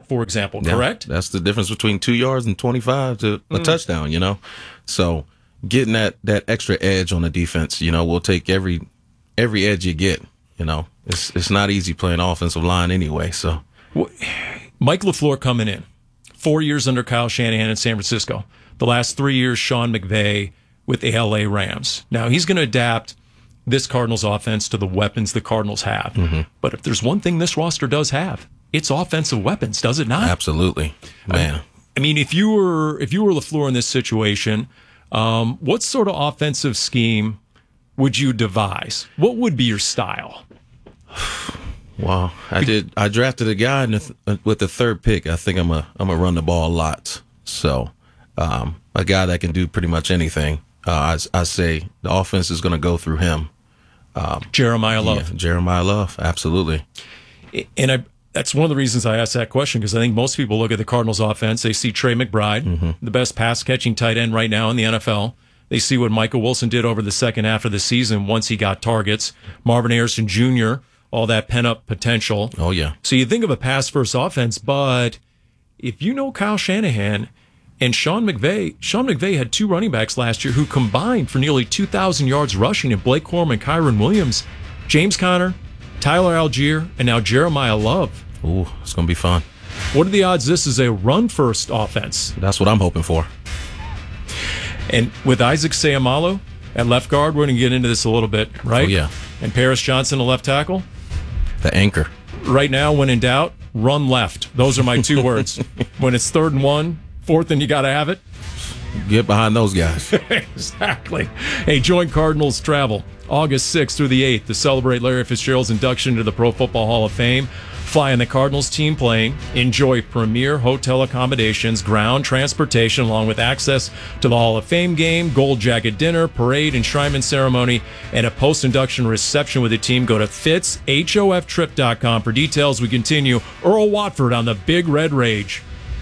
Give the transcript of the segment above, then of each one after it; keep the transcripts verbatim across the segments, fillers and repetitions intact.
for example, yeah, correct? That's the difference between two yards and twenty-five to a mm. touchdown, you know? So getting that, that extra edge on the defense, you know, we'll take every every edge you get, you know? It's it's not easy playing offensive line anyway, so. Well, Mike LaFleur coming in, four years under Kyle Shanahan in San Francisco. The last three years, Sean McVay with the L A Rams. Now, he's going to adapt this Cardinals offense to the weapons the Cardinals have. Mm-hmm. But if there's one thing this roster does have, it's offensive weapons, does it not? Absolutely, man. I, I mean, if you were if you were LaFleur in this situation, um, what sort of offensive scheme would you devise? What would be your style? Wow, I did. I drafted a guy in the th- with the third pick. I think I'm a I'm gonna run the ball a lot. So, um, a guy that can do pretty much anything. Uh, I, I say the offense is gonna go through him. Um, Jeremiah Love. Yeah, Jeremiah Love, absolutely. And I, that's one of the reasons I asked that question, because I think most people look at the Cardinals offense, they see Trey McBride, mm-hmm. the best pass-catching tight end right now in the N F L. They see what Michael Wilson did over the second half of the season once he got targets. Marvin Harrison Junior, all that pent-up potential. Oh, yeah. So you think of a pass-first offense, but if you know Kyle Shanahan and Sean McVay, Sean McVay had two running backs last year who combined for nearly two thousand yards rushing in Blake Corum and Kyron Williams, James Conner, Tyler Algier, and now Jeremiah Love. Ooh, it's going to be fun. What are the odds this is a run-first offense? That's what I'm hoping for. And with Isaac Seumalo at left guard, we're going to get into this a little bit, right? Oh, yeah. And Paris Johnson, a left tackle. The anchor. Right now, when in doubt, run left. Those are my two words. When it's third and one, fourth and you got to have it. Get behind those guys. Exactly. Hey, join Cardinals Travel August sixth through the eighth to celebrate Larry Fitzgerald's induction into the Pro Football Hall of Fame. Fly in the Cardinals team plane, enjoy premier hotel accommodations, ground transportation, along with access to the Hall of Fame game, gold jacket dinner, parade, enshrinement ceremony, and a post-induction reception with the team. Go to fitz hof trip dot com for details. We continue. Earl Watford on the Big Red Rage.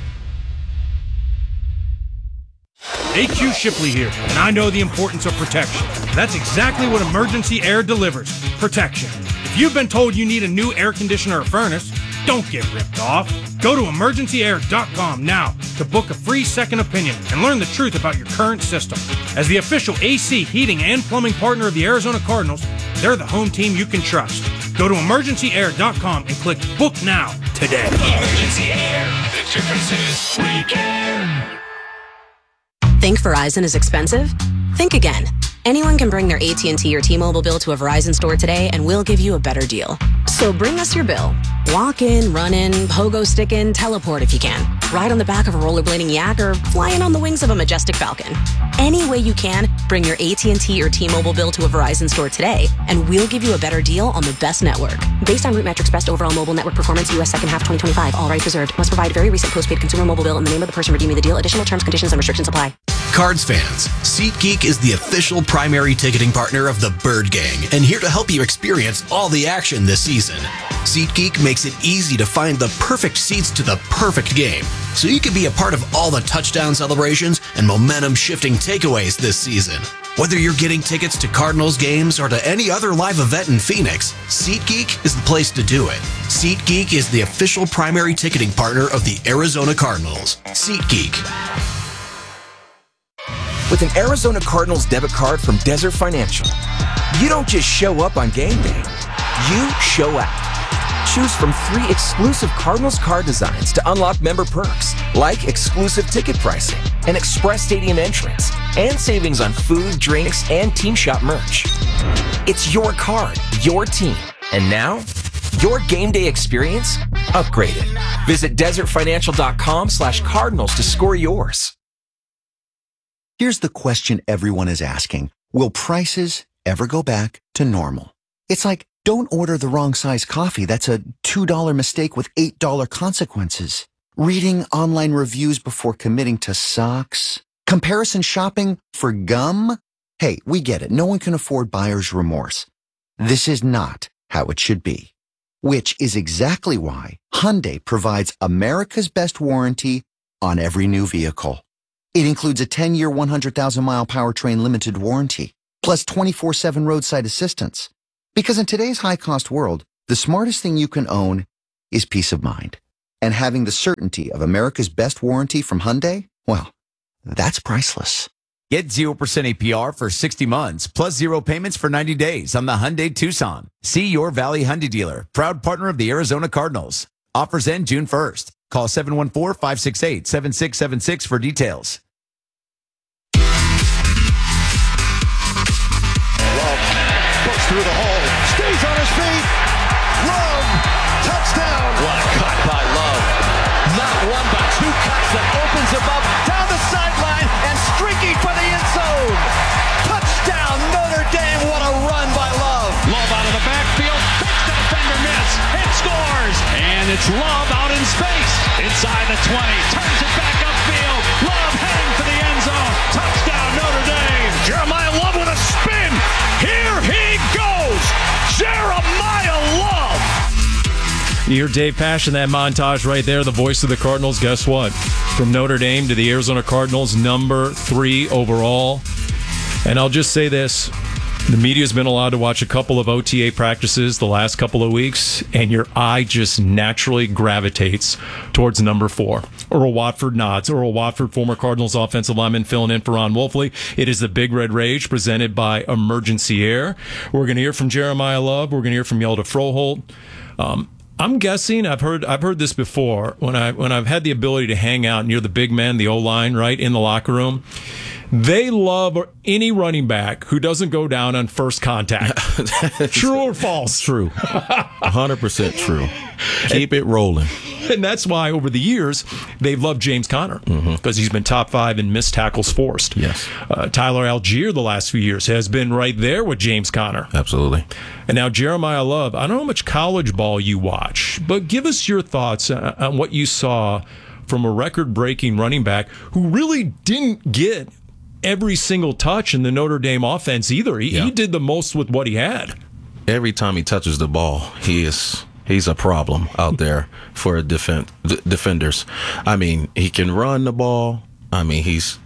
A Q Shipley here, and I know the importance of protection. That's exactly what Emergency Air delivers, protection. If you've been told you need a new air conditioner or furnace, don't get ripped off. Go to emergency air dot com now to book a free second opinion and learn the truth about your current system. As the official A C, heating, and plumbing partner of the Arizona Cardinals, they're the home team you can trust. Go to emergency air dot com and click Book Now today. Emergency Air, the difference is we care. Think Verizon is expensive? Think again. Anyone can bring their A T and T or T-Mobile bill to a Verizon store today, and we'll give you a better deal. So bring us your bill. Walk in, run in, pogo stick in, teleport if you can. Ride on the back of a rollerblading yak or fly in on the wings of a majestic falcon. Any way you can, bring your A T and T or T-Mobile bill to a Verizon store today, and we'll give you a better deal on the best network. Based on Root Metrics Best Overall Mobile Network Performance, U S second half twenty twenty-five. All rights reserved. Must provide very recent postpaid consumer mobile bill in the name of the person redeeming the deal. Additional terms, conditions, and restrictions apply. Cards fans, SeatGeek is the official primary ticketing partner of the Bird Gang and here to help you experience all the action this season. SeatGeek makes it easy to find the perfect seats to the perfect game, so you can be a part of all the touchdown celebrations and momentum-shifting takeaways this season. Whether you're getting tickets to Cardinals games or to any other live event in Phoenix, SeatGeek is the place to do it. SeatGeek is the official primary ticketing partner of the Arizona Cardinals. SeatGeek. With an Arizona Cardinals debit card from Desert Financial, you don't just show up on game day, you show out. Choose from three exclusive Cardinals card designs to unlock member perks, like exclusive ticket pricing, an express stadium entrance, and savings on food, drinks, and team shop merch. It's your card, your team, and now, your game day experience upgraded. Visit desertfinancial.com slash cardinals to score yours. Here's the question everyone is asking. Will prices ever go back to normal? It's like, don't order the wrong size coffee. That's a two dollar mistake with eight dollar consequences. Reading online reviews before committing to socks. Comparison shopping for gum. Hey, we get it. No one can afford buyer's remorse. This is not how it should be. Which is exactly why Hyundai provides America's best warranty on every new vehicle. It includes a ten year, one hundred thousand mile powertrain limited warranty, plus twenty-four seven roadside assistance. Because in today's high-cost world, the smartest thing you can own is peace of mind. And having the certainty of America's best warranty from Hyundai, well, that's priceless. Get zero percent A P R for sixty months, plus zero payments for ninety days on the Hyundai Tucson. See your Valley Hyundai dealer, proud partner of the Arizona Cardinals. Offers end June first. Call seven one four, five six eight, seven six seven six for details. Love books through the hole, stays on his feet. Love, touchdown. What a cut by Love. Not one, but two cuts that opens him up down the sideline and streaking for the end zone. Touchdown, Notre Dame. What a run by Love. Love out of the backfield, fakes the defender, miss, and scores. And it's Love out in space, inside the twenty, turns it back upfield. Love heading for the end zone. Touchdown, Notre Dame. Jeremiah Love with a spin. Here he goes. Jeremiah Love. You hear Dave Pasch in that montage right there, the voice of the Cardinals. Guess what? From Notre Dame to the Arizona Cardinals, number three overall. And I'll just say this. The media's been allowed to watch a couple of O T A practices the last couple of weeks, and your eye just naturally gravitates towards number four. Earl Watford nods. Earl Watford, former Cardinals offensive lineman, filling in for Ron Wolfley. It is the Big Red Rage presented by Emergency Air. We're going to hear from Jeremiah Love. We're going to hear from Yelda Froholt. Um, I'm guessing I've heard I've heard this before when I when I've had the ability to hang out near the big men, the O-line, right in the locker room. They love any running back who doesn't go down on first contact. True or false? True. one hundred percent true. Keep it rolling. And that's why over the years they've loved James Conner because mm-hmm. he's been top five in missed tackles forced. Yes. Uh, Tyler Algier the last few years has been right there with James Conner. Absolutely. And now Jeremiah Love. I don't know how much college ball you watch, but give us your thoughts on what you saw from a record-breaking running back who really didn't get every single touch in the Notre Dame offense either. He, yeah. he did the most with what he had. Every time he touches the ball, he is he's a problem out there for defend, d- defenders. I mean, he can run the ball. I mean, he's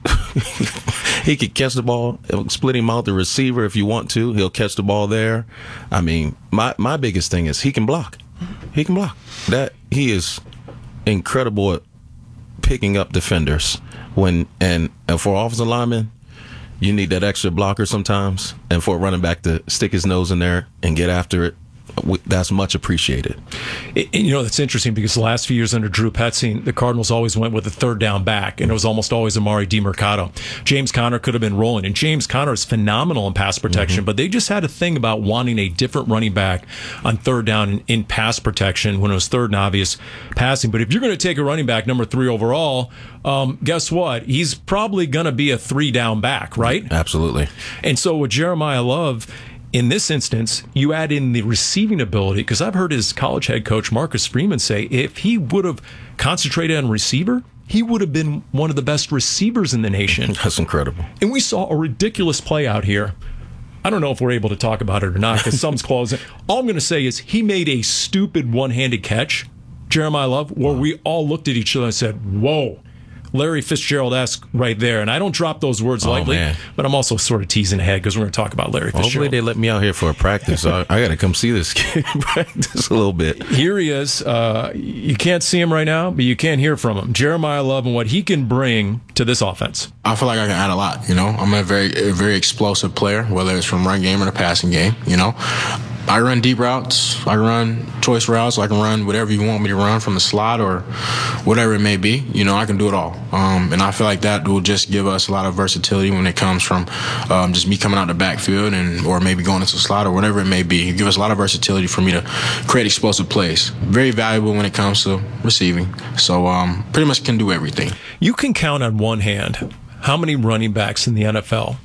he could catch the ball, split him out the receiver if you want to. He'll catch the ball there. I mean, my my biggest thing is he can block. He can block. That he is incredible at picking up defenders. When and, and for offensive linemen, you need that extra blocker sometimes. And for a running back to stick his nose in there and get after it, that's much appreciated. It, you know, that's interesting because the last few years under Drew Petzing, the Cardinals always went with a third down back, and it was almost always Amari DiMercato. James Conner could have been rolling, and James Conner is phenomenal in pass protection, mm-hmm. but they just had a thing about wanting a different running back on third down in, in pass protection when it was third and obvious passing. But if you're going to take a running back number three overall, um, guess what? He's probably going to be a three down back, right? Absolutely. And so with Jeremiah Love, in this instance, you add in the receiving ability, because I've heard his college head coach, Marcus Freeman, say if he would have concentrated on receiver, he would have been one of the best receivers in the nation. That's incredible. And we saw a ridiculous play out here. I don't know if we're able to talk about it or not, because some's closing. All I'm going to say is he made a stupid one-handed catch, Jeremiah Love, where wow. we all looked at each other and said, whoa. Larry Fitzgerald-esque right there. And I don't drop those words oh, lightly, man. but I'm also sort of teasing ahead because we're going to talk about Larry Fitzgerald. Hopefully they let me out here for a practice. I, I got to come see this kid practice a little bit. Here he is. Uh, you can't see him right now, but you can hear from him. Jeremiah Love and what he can bring to this offense. I feel like I can add a lot, you know. I'm a very, a very explosive player, whether it's from run game or the passing game, you know. I run deep routes. I run choice routes. I can run whatever you want me to run from the slot or whatever it may be. You know, I can do it all. Um, and I feel like that will just give us a lot of versatility when it comes from um, just me coming out the backfield and or maybe going into the slot or whatever it may be. It gives us a lot of versatility for me to create explosive plays. Very valuable when it comes to receiving. So um, pretty much can do everything. You can count on one hand how many running backs in the N F L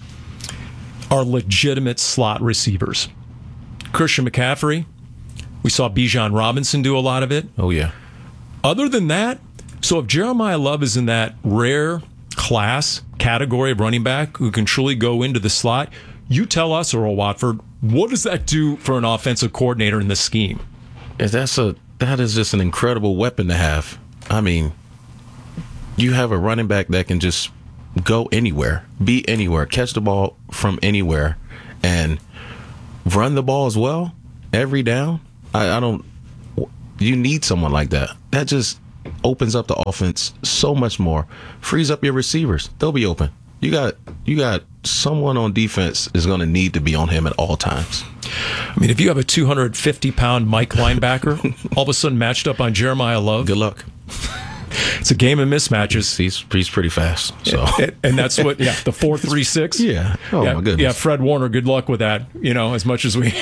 are legitimate slot receivers. Christian McCaffrey, we saw Bijan Robinson do a lot of it. Oh, yeah. Other than that, so if Jeremiah Love is in that rare class category of running back who can truly go into the slot, you tell us, Earl Watford, what does that do for an offensive coordinator in this scheme? That's a that is just an incredible weapon to have. I mean, you have a running back that can just go anywhere, be anywhere, catch the ball from anywhere, and run the ball as well every down. I, I don't. You need someone like that. That just opens up the offense so much more, frees up your receivers. They'll be open. You got you got someone on defense is going to need to be on him at all times. I mean, if you have a two hundred fifty pound Mike linebacker all of a sudden matched up on Jeremiah Love, good luck. It's a game of mismatches. He's he's pretty fast. So and, and that's what yeah the four three six. Yeah. Oh yeah, my goodness. Yeah, Fred Warner. Good luck with that. You know, as much as we,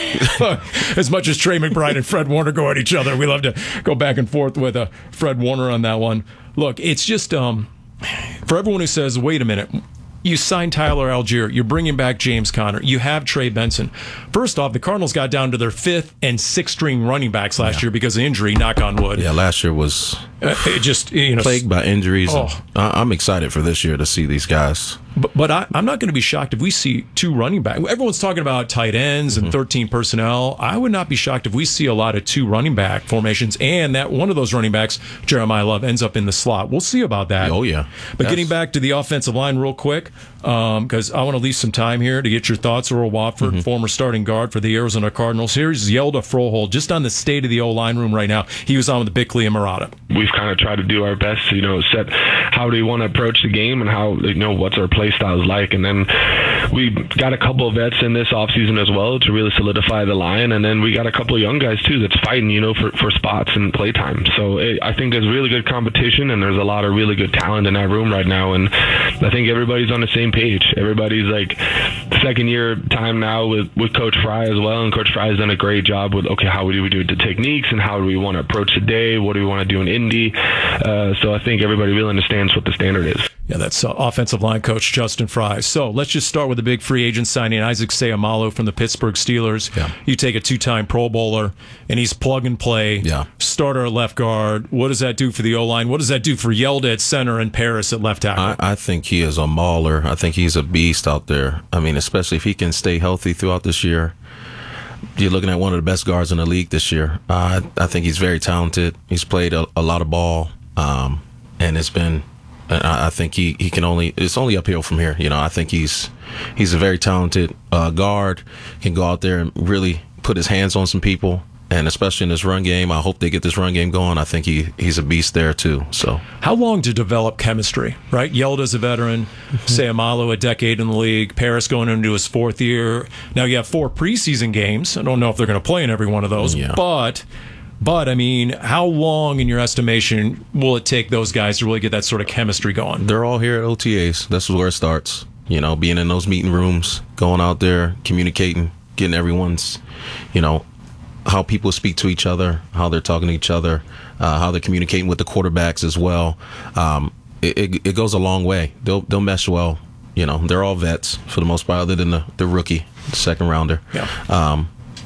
as much as Trey McBride and Fred Warner go at each other, we love to go back and forth with uh, Fred Warner on that one. Look, it's just um, for everyone who says, "Wait a minute." You signed Tyler Algier. You're bringing back James Conner. You have Trey Benson. First off, the Cardinals got down to their fifth and sixth string running backs last yeah. year because of injury. Knock on wood. Yeah, last year was uh, it just you know plagued by injuries. Oh. I- I'm excited for this year to see these guys. But, but I, I'm not going to be shocked if we see two running backs. Everyone's talking about tight ends and mm-hmm. thirteen personnel. I would not be shocked if we see a lot of two running back formations, and that one of those running backs, Jeremiah Love, ends up in the slot. We'll see about that. Oh yeah. But That's... getting back to the offensive line real quick, because um, I want to leave some time here to get your thoughts. Earl Watford, mm-hmm. former starting guard for the Arizona Cardinals. Here's Yelda Froholt, just on the state of the O-line room right now. He was on with Bickley and Murata. We've kind of tried to do our best to, you know, set how do we want to approach the game and how, you know, what's our play styles like. And then we got a couple of vets in this offseason as well to really solidify the line. And then we got a couple of young guys, too, that's fighting, you know, for, for spots and play time. So it, I think there's really good competition, and there's a lot of really good talent in that room right now. And I think everybody's on the same page. Everybody's like second year time now with, with Coach Fry as well. And Coach Fry has done a great job with, okay, how do we do the techniques and how do we want to approach the day? What do we want to do in Indy? Uh, so I think everybody really understands what the standard is. Yeah, that's uh, offensive line coach Justin Fry. So let's just start with the big free agent signing, Isaac Seumalo from the Pittsburgh Steelers. Yeah. You take a two-time Pro Bowler, and he's plug and play, yeah. starter at left guard. What does that do for the O-line? What does that do for Yelda at center and Paris at left tackle? I, I think he is a mauler. I think he's a beast out there. I mean, especially if he can stay healthy throughout this year. You're looking at one of the best guards in the league this year. Uh, I think he's very talented. He's played a, a lot of ball, um, and it's been. I think he, he can only it's only uphill from here. You know, I think he's he's a very talented uh, guard. Can go out there and really put his hands on some people, and especially in this run game. I hope they get this run game going. I think he he's a beast there too. So, how long to develop chemistry? Right, Yelda's a veteran. Mm-hmm. Seumalo a decade in the league. Paris going into his fourth year. Now you have four preseason games. I don't know if they're going to play in every one of those, yeah. but. But, I mean, how long, in your estimation, will it take those guys to really get that sort of chemistry going? They're all here at O T As. That's where it starts. You know, being in those meeting rooms, going out there, communicating, getting everyone's, you know, how people speak to each other, how they're talking to each other, uh, how they're communicating with the quarterbacks as well. Um, it, it, it goes a long way. They'll, they'll mesh well. You know, they're all vets for the most part, other than the, the rookie, the second rounder. Yeah. Um,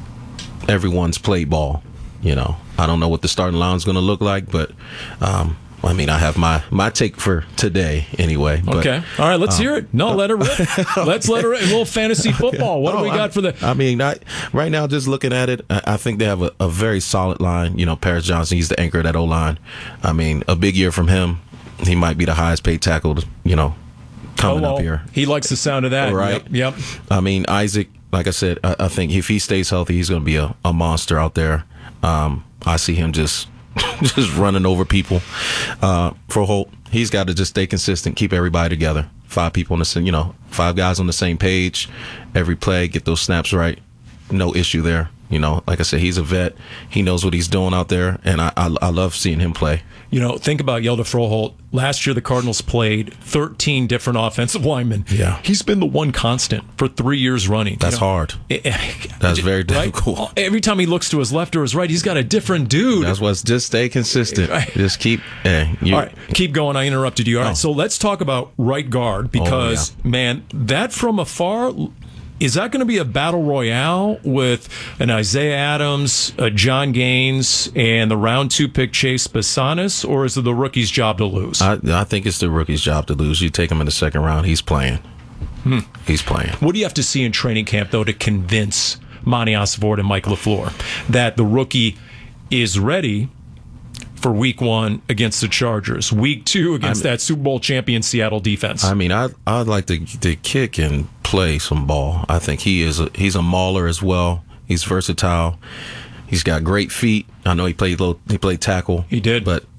everyone's played ball. You know, I don't know what the starting line is going to look like, but um, I mean, I have my, my take for today anyway. But, okay. All right, let's um, hear it. No, let it rip. Let's let it rip. A little fantasy football. What oh, do we got I, for the... I mean, I, right now, just looking at it, I, I think they have a, a very solid line. You know, Paris Johnson, he's the anchor of that O-line. I mean, a big year from him. He might be the highest paid tackle, you know, coming oh, well, up here. He likes the sound of that. Right. Yep. yep. I mean, Isaac, like I said, I, I think if he stays healthy, he's going to be a, a monster out there. Um, I see him just just running over people. Uh, for Holt, he's got to just stay consistent, keep everybody together. Five people on the same, you know, five guys on the same page. Every play, get those snaps right. No issue there. You know, like I said, he's a vet. He knows what he's doing out there, and I I, I love seeing him play. You know, think about Yelda Froholt. Last year, the Cardinals played thirteen different offensive linemen. Yeah. He's been the one constant for three years running. That's you know? hard. That's very difficult. Right? Every time he looks to his left or his right, he's got a different dude. That's what's just stay consistent. Right. Just keep. Eh, you, All right, keep going. I interrupted you. All right, oh. so let's talk about right guard because, oh, yeah. man, that from afar. Is that going to be a battle royale with an Isaiah Adams, a John Gaines, and the round two pick Chase Bissanis, or is it the rookie's job to lose? I, I think it's the rookie's job to lose. You take him in the second round, he's playing. Hmm. He's playing. What do you have to see in training camp, though, to convince Monty Osborne and Mike LaFleur that the rookie is ready for week one against the Chargers, week two against I mean, that Super Bowl champion Seattle defense? I mean, I, I'd like to, to kick and play some ball. I think he is a, he's a mauler as well. He's versatile. He's got great feet. I know he played low, he played tackle. He did. But,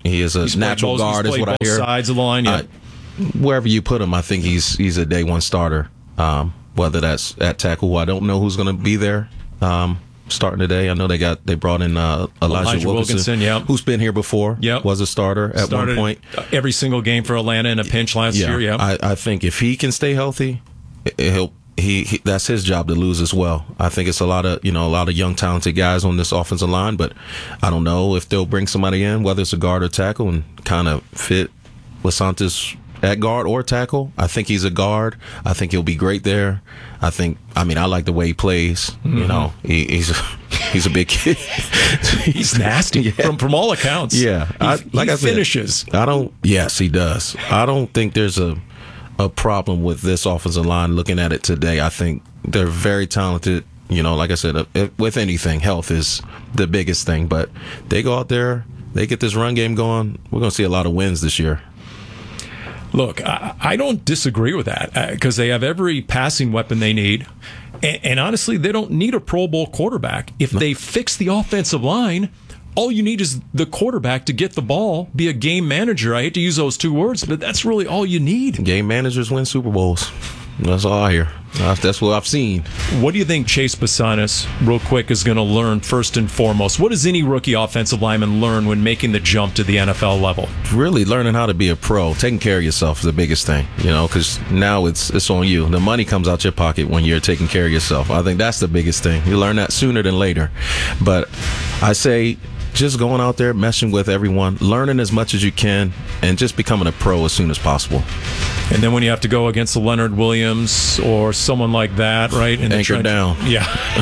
He is a He's natural both, guard, is what I hear. Sides of the line, yeah. I, wherever you put him, I think he's he's a day one starter. Um, whether that's at tackle, who I don't know who's going to be there um, starting today. I know they got they brought in uh, Elijah, Elijah Wilkinson, Wilkinson, yeah, who's been here before. Yep. Was a starter at Started one point. Every single game for Atlanta in a pinch last yeah, year. Yeah, I, I think if he can stay healthy, he'll. He, he that's his job to lose as well. I think it's a lot of you know a lot of young talented guys on this offensive line, but I don't know if they'll bring somebody in, whether it's a guard or tackle, and kind of fit Lasantis at guard or tackle. I think he's a guard. I think he'll be great there. I think. I mean, I like the way he plays. Mm-hmm. You know, he, he's a, he's a big kid. He's nasty yeah. from from all accounts. Yeah, he, I, like he I said, finishes. I don't. Yes, he does. I don't think there's a. a problem with this offensive line looking at it today. I think they're very talented. You know, like I said, uh, with anything, health is the biggest thing. But they go out there, they get this run game going. We're going to see a lot of wins this year. Look, I, I don't disagree with that because they have every passing weapon they need. And, and honestly, they don't need a Pro Bowl quarterback. If they fix the offensive line, all you need is the quarterback to get the ball, be a game manager. I hate to use those two words, but that's really all you need. Game managers win Super Bowls. That's all I hear. That's what I've seen. What do you think Chase Basanis, real quick, is going to learn first and foremost? What does any rookie offensive lineman learn when making the jump to the N F L level? Really learning how to be a pro. Taking care of yourself is the biggest thing, you know, because now it's it's on you. The money comes out your pocket when you're taking care of yourself. I think that's the biggest thing. You learn that sooner than later. But I say, just going out there, meshing with everyone, learning as much as you can, and just becoming a pro as soon as possible. And then when you have to go against a Leonard Williams or someone like that, right? And anchor down. Yeah.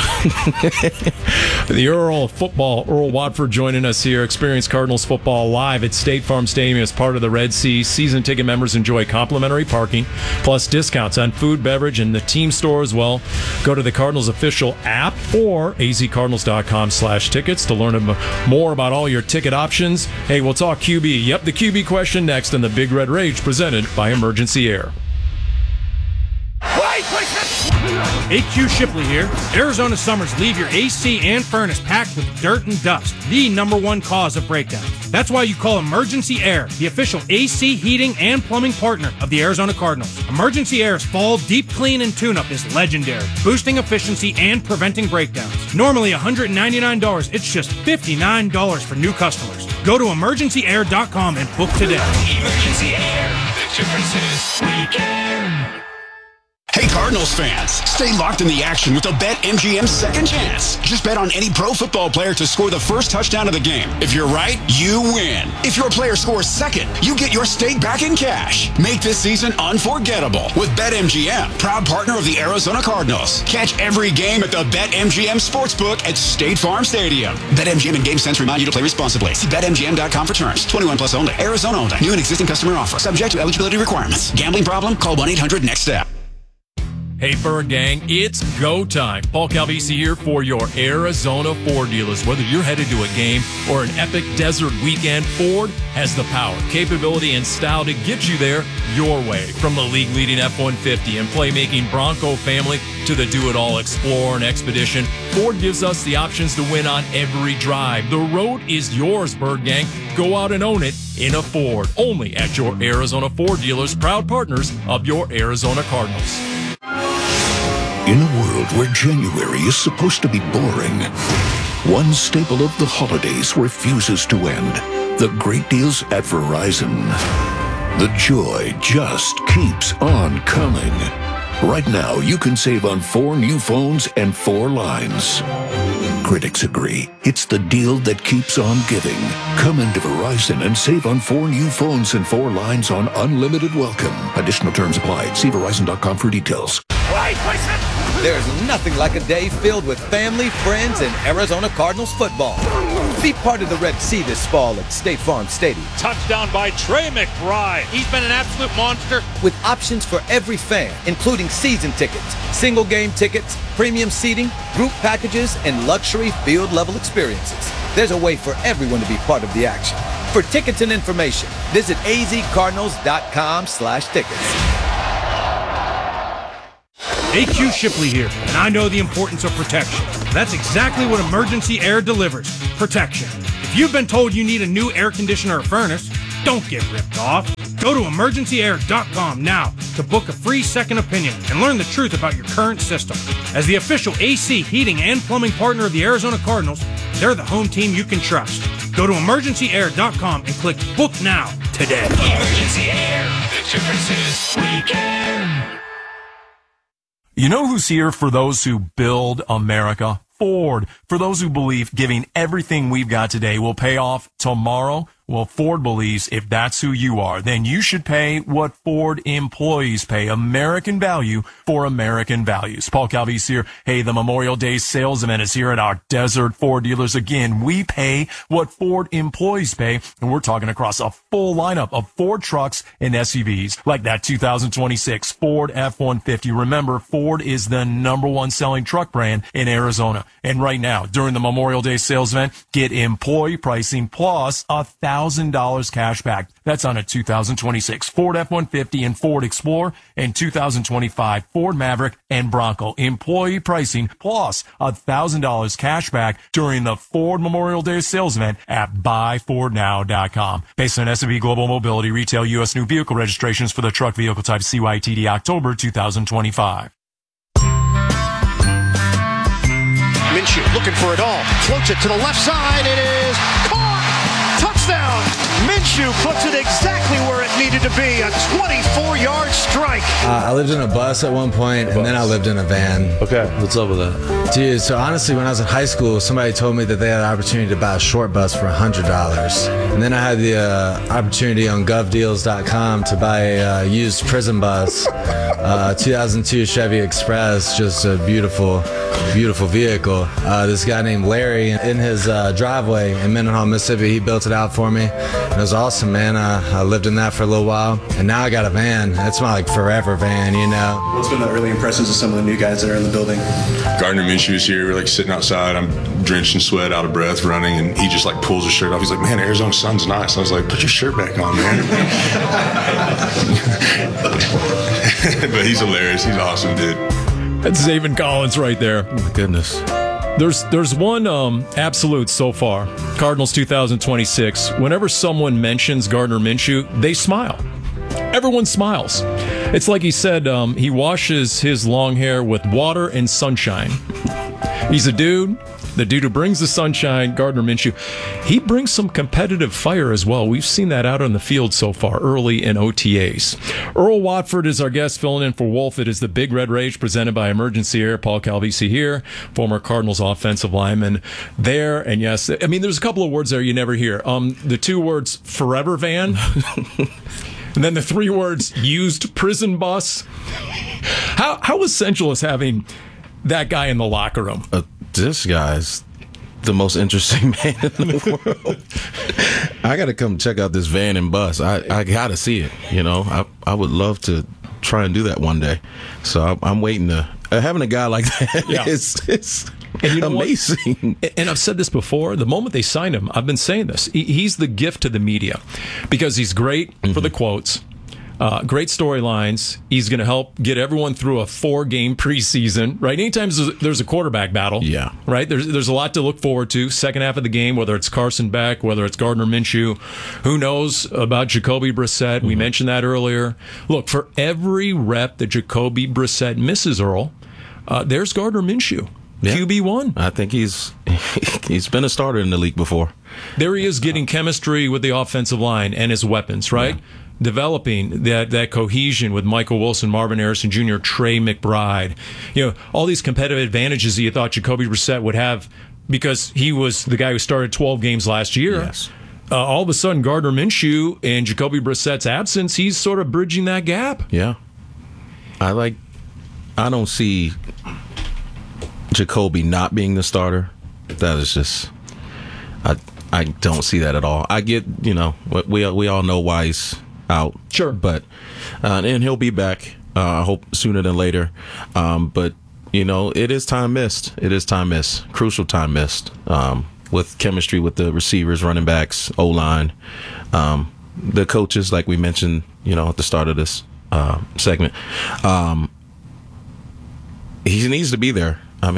The Earl of Football, Earl Watford, joining us here. Experience Cardinals football live at State Farm Stadium as part of the Red Sea. Season ticket members enjoy complimentary parking, plus discounts on food, beverage, and the team store as well. Go to the Cardinals official app or azcardinals.com slash tickets to learn more about all your ticket options. Hey, we'll talk Q B. Yep, the Q B question next in the Big Red Rage, presented by Emergency Air. A Q Shipley here. Arizona summers leave your A C and furnace packed with dirt and dust, the number one cause of breakdowns. That's why you call Emergency Air, the official A C heating and plumbing partner of the Arizona Cardinals. Emergency Air's fall deep clean and tune-up is legendary, boosting efficiency and preventing breakdowns. Normally one hundred ninety-nine dollars, it's just fifty-nine dollars for new customers. Go to emergency air dot com and book today. Emergency Air. The difference is we care. Hey Cardinals fans, stay locked in the action with the BetMGM Second Chance. Just bet on any pro football player to score the first touchdown of the game. If you're right, you win. If your player scores second, you get your stake back in cash. Make this season unforgettable with BetMGM, proud partner of the Arizona Cardinals. Catch every game at the BetMGM Sportsbook at State Farm Stadium. BetMGM and GameSense remind you to play responsibly. See Bet M G M dot com for terms. twenty-one plus only. Arizona only. New and existing customer offer. Subject to eligibility requirements. Gambling problem? Call one eight hundred next step. Hey, Bird Gang, it's go time. Paul Calvisi here for your Arizona Ford dealers. Whether you're headed to a game or an epic desert weekend, Ford has the power, capability, and style to get you there your way. From the league-leading F one fifty and playmaking Bronco family to the do-it-all Explorer and Expedition, Ford gives us the options to win on every drive. The road is yours, Bird Gang. Go out and own it in a Ford. Only at your Arizona Ford dealers, proud partners of your Arizona Cardinals. In a world where January is supposed to be boring, one staple of the holidays refuses to end. The great deals at Verizon. The joy just keeps on coming. Right now, you can save on four new phones and four lines. Critics agree. It's the deal that keeps on giving. Come into Verizon and save on four new phones and four lines on unlimited welcome. Additional terms apply. See Verizon dot com for details. There's nothing like a day filled with family, friends, and Arizona Cardinals football. Be part of the Red Sea this fall at State Farm Stadium. Touchdown by Trey McBride. He's been an absolute monster. With options for every fan, including season tickets, single game tickets, premium seating, group packages, and luxury field-level experiences. There's a way for everyone to be part of the action. For tickets and information, visit azcardinals.com slash tickets. A Q Shipley here, and I know the importance of protection. That's exactly what Emergency Air delivers, protection. If If you've been told you need a new air conditioner or furnace, don't get ripped off. Go to emergency air dot com now to book a free second opinion and learn the truth about your current system. As the official A C, heating, and plumbing partner of the Arizona Cardinals, they're the home team you can trust. Go to emergency air dot com and click Book Now today. Emergency Air. The difference is we care. You know who's here for those who build America? Ford. For those who believe giving everything we've got today will pay off tomorrow, well, Ford believes if that's who you are, then you should pay what Ford employees pay. American value for American values. Paul Calvise here. Hey, the Memorial Day sales event is here at our Desert Ford dealers. Again, we pay what Ford employees pay, and we're talking across a full lineup of Ford trucks and S U Vs, like that two thousand twenty-six Ford F one fifty. Remember, Ford is the number one selling truck brand in Arizona. And right now, during the Memorial Day sales event, get employee pricing plus a thousand dollars cash back. That's on a two thousand twenty-six Ford F one fifty and Ford Explorer, and two thousand twenty-five Ford Maverick and Bronco. Employee pricing plus a thousand dollars cash back during the Ford Memorial Day sales event at buy ford now dot com. Based on S and P Global Mobility, retail U S new vehicle registrations for the truck vehicle type C Y T D October two thousand twenty-five. Minshew looking for it all. Floats it to the left side. It is caught. Touchdown. Minshew puts it exactly where it needed to be. A twenty-four yard strike. Uh, I lived in a bus at one point, and then I lived in a van. Okay, what's up with that? Dude, so honestly, when I was in high school, somebody told me that they had the opportunity to buy a short bus for one hundred dollars. And then I had the uh, opportunity on gov deals dot com to buy a uh, used prison bus, uh, two thousand two Chevy Express, just a beautiful, beautiful vehicle. Uh, this guy named Larry, in his uh, driveway in Mendenhall, Mississippi, he built it out for me. It was awesome, man. Uh, I lived in that for a little while, and now I got a van. That's my like forever van, you know. What's been the early impressions of some of the new guys that are in the building? Gardner Minshew is here. We're like sitting outside. I'm drenched in sweat, out of breath, running, and he just like pulls his shirt off. He's like, "Man, Arizona sun's nice." I was like, "Put your shirt back on, man." But he's hilarious. He's awesome, dude. That's Zaven Collins right there. Oh my goodness. There's there's one um, absolute so far. Cardinals two thousand twenty-six. Whenever someone mentions Gardner Minshew, they smile. Everyone smiles. It's like he said um, he washes his long hair with water and sunshine. He's a dude. The dude who brings the sunshine, Gardner Minshew. He brings some competitive fire as well. We've seen that out on the field so far, early in O T As. Earl Watford is our guest, filling in for Wolf. It is the Big Red Rage presented by Emergency Air. Paul Calvise here, former Cardinals offensive lineman there. And yes, I mean, there's a couple of words there you never hear. Um, the two words, forever van. And then the three words, used prison bus. How how essential is having that guy in the locker room? Uh, this guy's the most interesting man in the world. I got to come check out this van and bus. I, I got to see it. You know, I I would love to try and do that one day. So I, I'm waiting to uh, having a guy like that. Yeah. is it's and you know amazing. What? And I've said this before. The moment they signed him, I've been saying this. He, he's the gift to the media because he's great mm-hmm. for the quotes. Uh, great storylines. He's going to help get everyone through a four-game preseason, right? Anytime there's a quarterback battle, yeah, right? There's there's a lot to look forward to. Second half of the game, whether it's Carson Beck, whether it's Gardner Minshew, who knows about Jacoby Brissett? Mm-hmm. We mentioned that earlier. Look, for every rep that Jacoby Brissett misses, Earl, uh, there's Gardner Minshew. Yeah. Q B one. I think he's he's been a starter in the league before. There he is getting chemistry with the offensive line and his weapons, right? Yeah. Developing that, that cohesion with Michael Wilson, Marvin Harrison Junior, Trey McBride. You know, all these competitive advantages that you thought Jacoby Brissett would have because he was the guy who started twelve games last year. Yes. Uh, all of a sudden, Gardner Minshew and Jacoby Brissett's absence, he's sort of bridging that gap. Yeah. I like, I don't see Jacoby not being the starter. That is just, I I don't see that at all. I get, you know, we we all know why he's out. Sure. But, uh, and he'll be back, uh, I hope sooner than later. Um, but, you know, it is time missed. It is time missed. Crucial time missed. Um, with chemistry with the receivers, running backs, O-line, um, the coaches, like we mentioned, you know, at the start of this uh, segment. Um, he needs to be there. I mean,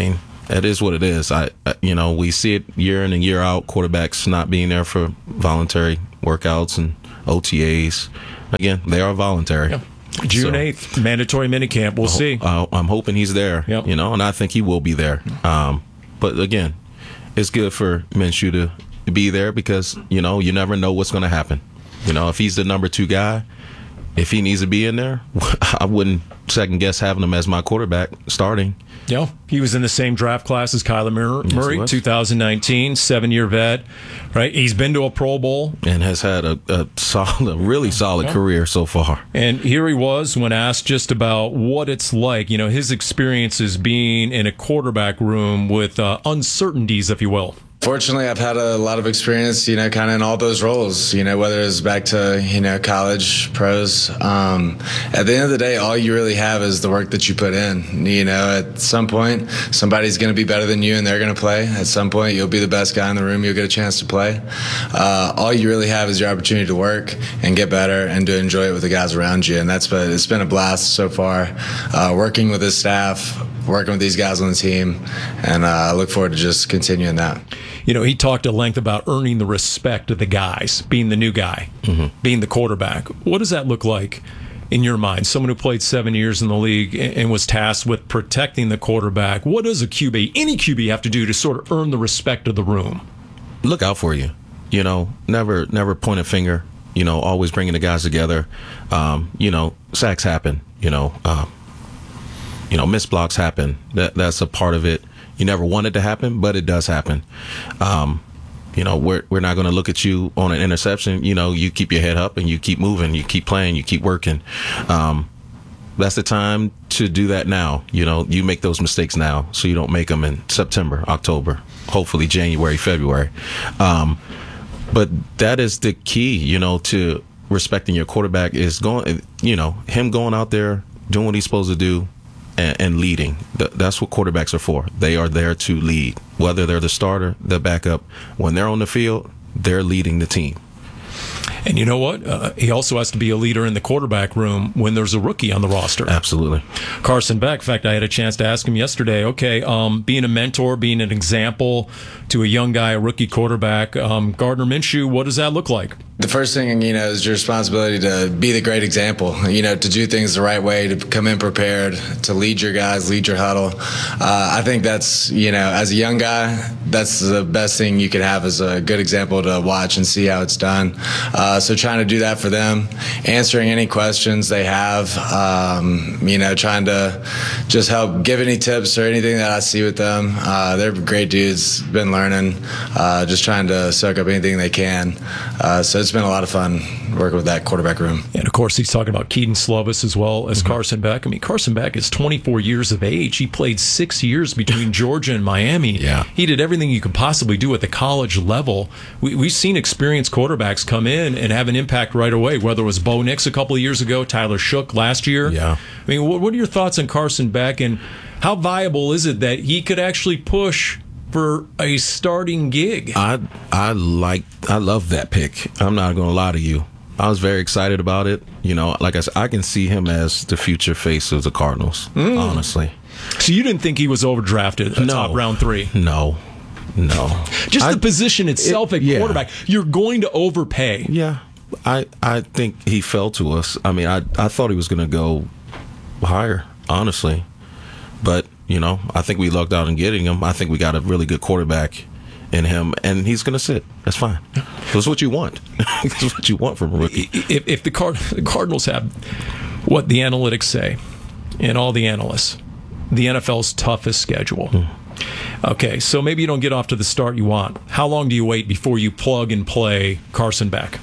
It is what it is. I, I, you know, we see it year in and year out. Quarterbacks not being there for voluntary workouts and O T As. Again, they are voluntary. Yep. June eighth, mandatory minicamp. We'll I, see. I, I'm hoping he's there. Yep. You know, and I think he will be there. Um, but again, it's good for Minshew to be there because you know you never know what's going to happen. You know, if he's the number two guy, if he needs to be in there, I wouldn't second guess having him as my quarterback starting. Yeah, he was in the same draft class as Kyler Murray, yes, two thousand nineteen, seven-year vet, right? He's been to a Pro Bowl. And has had a, a solid, a really solid yeah. career so far. And here he was when asked just about what it's like, you know, his experiences being in a quarterback room with uh, uncertainties, if you will. Fortunately, I've had a lot of experience, you know, kind of in all those roles, you know, whether it's back to, you know, college, pros. Um, at the end of the day, all you really have is the work that you put in. You know, at some point, somebody's going to be better than you and they're going to play. At some point, you'll be the best guy in the room. You'll get a chance to play. Uh, all you really have is your opportunity to work and get better and to enjoy it with the guys around you. And that's been, it's been a blast so far, uh, working with this staff, working with these guys on the team. And uh, I look forward to just continuing that. You know, he talked at length about earning the respect of the guys, being the new guy, mm-hmm. being the quarterback. What does that look like in your mind? Someone who played seven years in the league and was tasked with protecting the quarterback. What does a Q B, any Q B, have to do to sort of earn the respect of the room? Look out for you. You know, never, never point a finger. You know, always bringing the guys together. Um, you know, sacks happen. You know, uh, you know, missed blocks happen. That that's a part of it. You never want it to happen, but it does happen. Um, you know, we're we're not going to look at you on an interception. You know, you keep your head up and you keep moving, you keep playing, you keep working. Um, that's the time to do that now. You know, you make those mistakes now, so you don't make them in September, October, hopefully January, February. Um, but that is the key, you know, to respecting your quarterback is going, you know, him going out there, doing what he's supposed to do. And, and leading. That's what quarterbacks are for. They are there to lead. Whether they're the starter, the backup, when they're on the field, they're leading the team. And you know what? Uh, he also has to be a leader in the quarterback room when there's a rookie on the roster. Absolutely. Carson Beck, in fact, I had a chance to ask him yesterday, okay, um, being a mentor, being an example to a young guy, a rookie quarterback, um, Gardner Minshew, what does that look like? The first thing, you know, is your responsibility to be the great example, you know, to do things the right way, to come in prepared, to lead your guys, lead your huddle. Uh, I think that's, you know, as a young guy, that's the best thing you could have is a good example to watch and see how it's done. Uh, so trying to do that for them, answering any questions they have, um, you know, trying to just help give any tips or anything that I see with them. Uh, they're great dudes, been learning, uh, just trying to soak up anything they can. Uh, so it's been a lot of fun working with that quarterback room. And of course, he's talking about Keaton Slovis as well as mm-hmm. Carson Beck. I mean, Carson Beck is twenty-four years of age. He played six years between Georgia and Miami. Yeah. He did everything you could possibly do at the college level. We, we've seen experienced quarterbacks come in and have an impact right away, whether it was Bo Nix a couple of years ago, Tyler Shook last year. Yeah. I mean, what, what are your thoughts on Carson Beck, and how viable is it that he could actually push for a starting gig? I I like I love that pick. I'm not going to lie to you. I was very excited about it. You know, like I said, I can see him as the future face of the Cardinals, mm. honestly. So you didn't think he was overdrafted, a no. top round three? No, no. Just I, the position itself it, at yeah. quarterback. You're going to overpay. Yeah. I, I think he fell to us. I mean, I, I thought he was going to go higher, honestly. But, you know, I think we lucked out in getting him. I think we got a really good quarterback in him, and he's going to sit. That's fine. That's what you want. That's what you want from a rookie. If, if the, Card- the Cardinals have what the analytics say, and all the analysts, the N F L's toughest schedule. Hmm. Okay, so maybe you don't get off to the start you want. How long do you wait before you plug and play Carson Beck?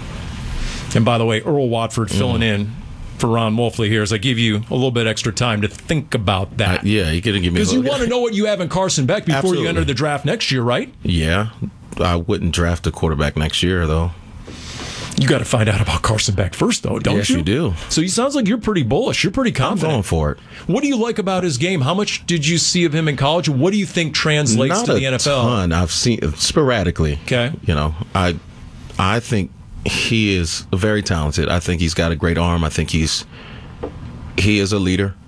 And by the way, Earl Watford filling mm. in for Ron Wolfley here as I give you a little bit extra time to think about that. Uh, yeah, you couldn't give me because you want to know what you have in Carson Beck before Absolutely. you enter the draft next year, right? Yeah, I wouldn't draft a quarterback next year, though. You got to find out about Carson Beck first, though, don't yes, you? Yes, you do. So he sounds like you're pretty bullish. You're pretty confident. I'm going for it. What do you like about his game? How much did you see of him in college? What do you think translates Not to the N F L? Not a ton. I've seen sporadically. Okay. You know, I, I think he is very talented. I think he's got a great arm. I think he's he is a leader.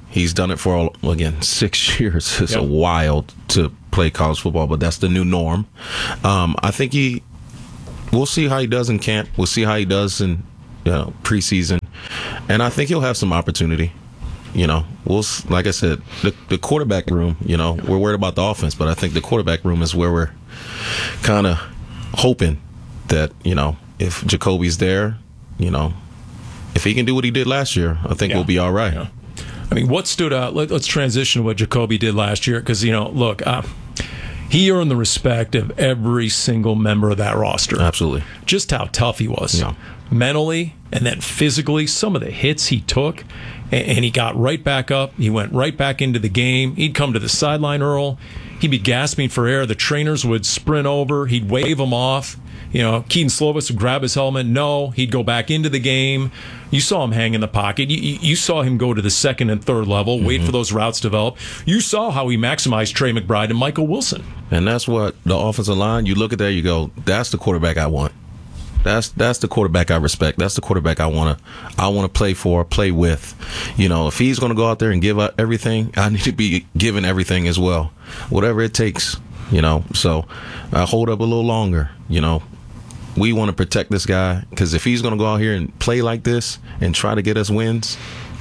He's done it for, again, six years. It's Yep. a while to play college football, but that's the new norm. Um, I think he, we'll see how he does in camp. We'll see how he does in you know, preseason. And I think he'll have some opportunity. You know, we'll, like I said, the, the quarterback room, you know, we're worried about the offense, but I think the quarterback room is where we're kind of hoping that, you know, if Jacoby's there, you know, if he can do what he did last year, I think Yeah. we'll be all right. Yeah. I mean, what stood out, let, let's transition to what Jacoby did last year, because, you know, look, uh, he earned the respect of every single member of that roster. Absolutely. Just how tough he was. Yeah. Mentally and then physically, some of the hits he took, and, and he got right back up. He went right back into the game. He'd come to the sideline, Earl. He'd be gasping for air. The trainers would sprint over. He'd wave him off. You know, Keaton Slovis would grab his helmet. No, he'd go back into the game. You saw him hang in the pocket. You, you saw him go to the second and third level, mm-hmm. wait for those routes to develop. You saw how he maximized Trey McBride and Michael Wilson. And that's what the offensive line, you look at that, you go, that's the quarterback I want. That's that's the quarterback I respect. That's the quarterback I want to I want to play for, play with. You know, if he's going to go out there and give up everything, I need to be giving everything as well, whatever it takes. You know, so I hold up a little longer. You know, we want to protect this guy because if he's going to go out here and play like this and try to get us wins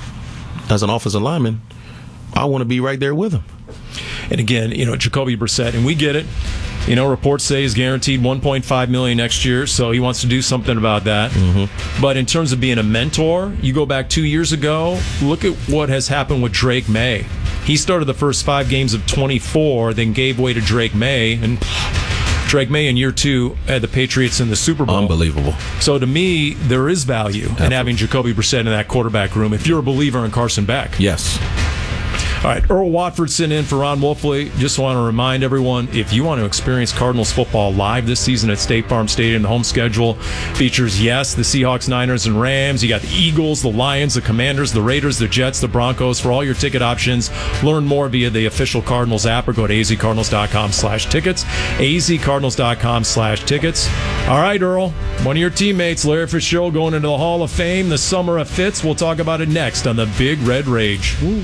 as an offensive lineman, I want to be right there with him. And again, you know, Jacoby Brissett, and we get it. You know, reports say he's guaranteed one point five million dollars next year, so he wants to do something about that. Mm-hmm. But in terms of being a mentor, you go back two years ago, look at what has happened with Drake May. He started the first five games of twenty-four, then gave way to Drake May, and Drake May in year two had the Patriots in the Super Bowl. Unbelievable. So to me, there is value Absolutely. in having Jacoby Brissett in that quarterback room if you're a believer in Carson Beck. Yes. All right, Earl Watford sitting in for Ron Wolfley. Just want to remind everyone, if you want to experience Cardinals football live this season at State Farm Stadium, the home schedule features, yes, the Seahawks, Niners, and Rams. You got the Eagles, the Lions, the Commanders, the Raiders, the Jets, the Broncos. For all your ticket options, learn more via the official Cardinals app or go to azcardinals.com slash tickets, azcardinals.com slash tickets. All right, Earl, one of your teammates, Larry Fitzgerald, going into the Hall of Fame, the summer of Fitz. We'll talk about it next on the Big Red Rage. Woo.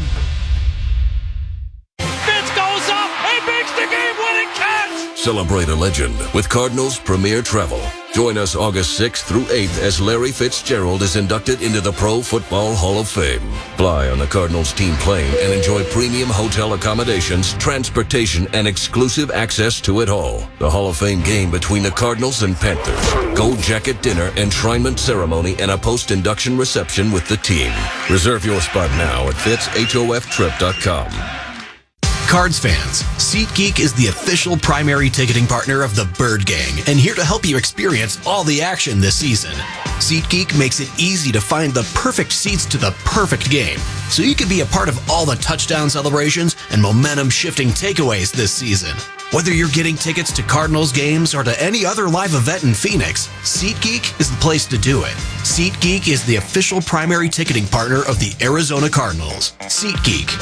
Celebrate a legend with Cardinals Premier Travel. Join us August sixth through eighth as Larry Fitzgerald is inducted into the Pro Football Hall of Fame. Fly on the Cardinals team plane and enjoy premium hotel accommodations, transportation, and exclusive access to it all. The Hall of Fame game between the Cardinals and Panthers. Gold jacket dinner, enshrinement ceremony, and a post-induction reception with the team. Reserve your spot now at fitz hof trip dot com. Cards fans, SeatGeek is the official primary ticketing partner of the Bird Gang and here to help you experience all the action this season. SeatGeek makes it easy to find the perfect seats to the perfect game, so you can be a part of all the touchdown celebrations and momentum-shifting takeaways this season. Whether you're getting tickets to Cardinals games or to any other live event in Phoenix, SeatGeek is the place to do it. SeatGeek is the official primary ticketing partner of the Arizona Cardinals. SeatGeek.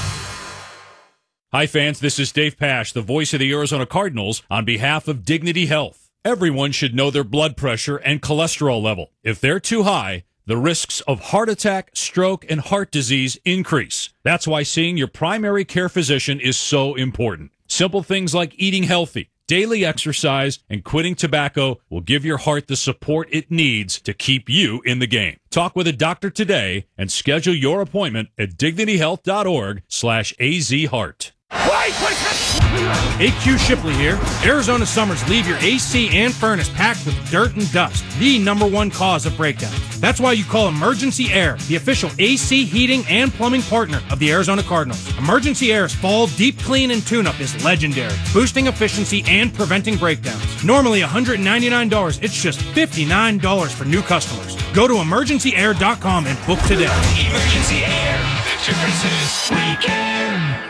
Hi, fans. This is Dave Pasch, the voice of the Arizona Cardinals, on behalf of Dignity Health. Everyone should know their blood pressure and cholesterol level. If they're too high, the risks of heart attack, stroke, and heart disease increase. That's why seeing your primary care physician is so important. Simple things like eating healthy, daily exercise, and quitting tobacco will give your heart the support it needs to keep you in the game. Talk with a doctor today and schedule your appointment at dignityhealth.org slash azheart. A Q Shipley here. Arizona summers leave your A C and furnace packed with dirt and dust, the number one cause of breakdowns. That's why you call Emergency Air, the official A C heating and plumbing partner of the Arizona Cardinals. Emergency Air's fall deep clean and tune-up is legendary, boosting efficiency and preventing breakdowns. Normally one hundred ninety-nine dollars, it's just fifty-nine dollars for new customers. Go to emergency air dot com and book today. Emergency Air, the difference is we care.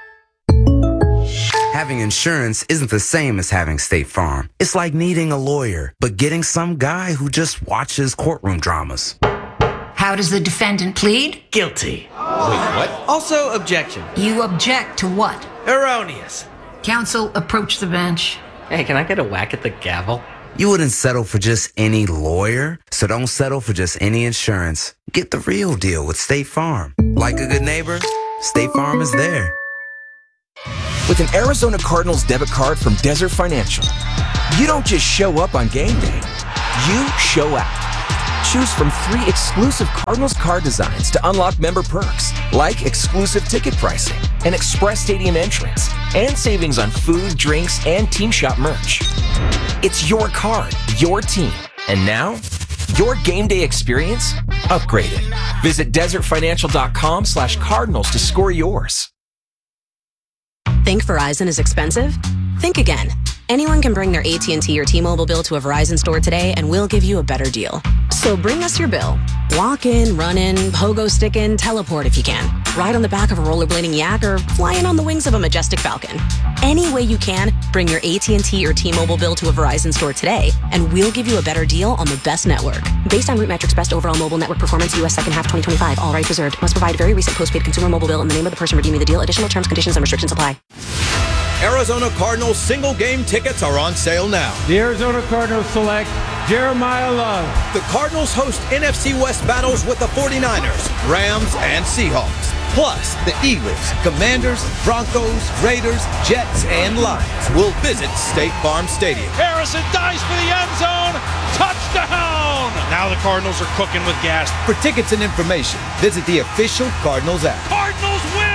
Having insurance isn't the same as having State Farm. It's like needing a lawyer, but getting some guy who just watches courtroom dramas. How does the defendant plead? Guilty. Wait, what? Also, objection. You object to what? Erroneous. Counsel, approach the bench. Hey, can I get a whack at the gavel? You wouldn't settle for just any lawyer, so don't settle for just any insurance. Get the real deal with State Farm. Like a good neighbor, State Farm is there. With an Arizona Cardinals debit card from Desert Financial, you don't just show up on game day, you show out. Choose from three exclusive Cardinals card designs to unlock member perks, like exclusive ticket pricing, an express stadium entrance, and savings on food, drinks, and team shop merch. It's your card, your team, and now, your game day experience upgraded. Visit desertfinancial.com slash cardinals to score yours. Think Verizon is expensive? Think again. Anyone can bring their A T and T or T-Mobile bill to a Verizon store today and we'll give you a better deal. So bring us your bill. Walk in, run in, pogo stick in, teleport if you can. Ride on the back of a rollerblading yak or fly in on the wings of a majestic falcon. Any way you can, bring your A T and T or T-Mobile bill to a Verizon store today and we'll give you a better deal on the best network. Based on RootMetrics Best Overall Mobile Network Performance, U S second half twenty twenty-five. All rights reserved. Must provide very recent postpaid consumer mobile bill in the name of the person redeeming the deal. Additional terms, conditions, and restrictions apply. Arizona Cardinals single game tickets are on sale now. The Arizona Cardinals select Jeremiah Love. The Cardinals host N F C West battles with the forty-niners, Rams, and Seahawks. Plus, the Eagles, Commanders, Broncos, Raiders, Jets, and Lions will visit State Farm Stadium. Harrison dives for the end zone. Touchdown! Now the Cardinals are cooking with gas. For tickets and information, visit the official Cardinals app. Cardinals win!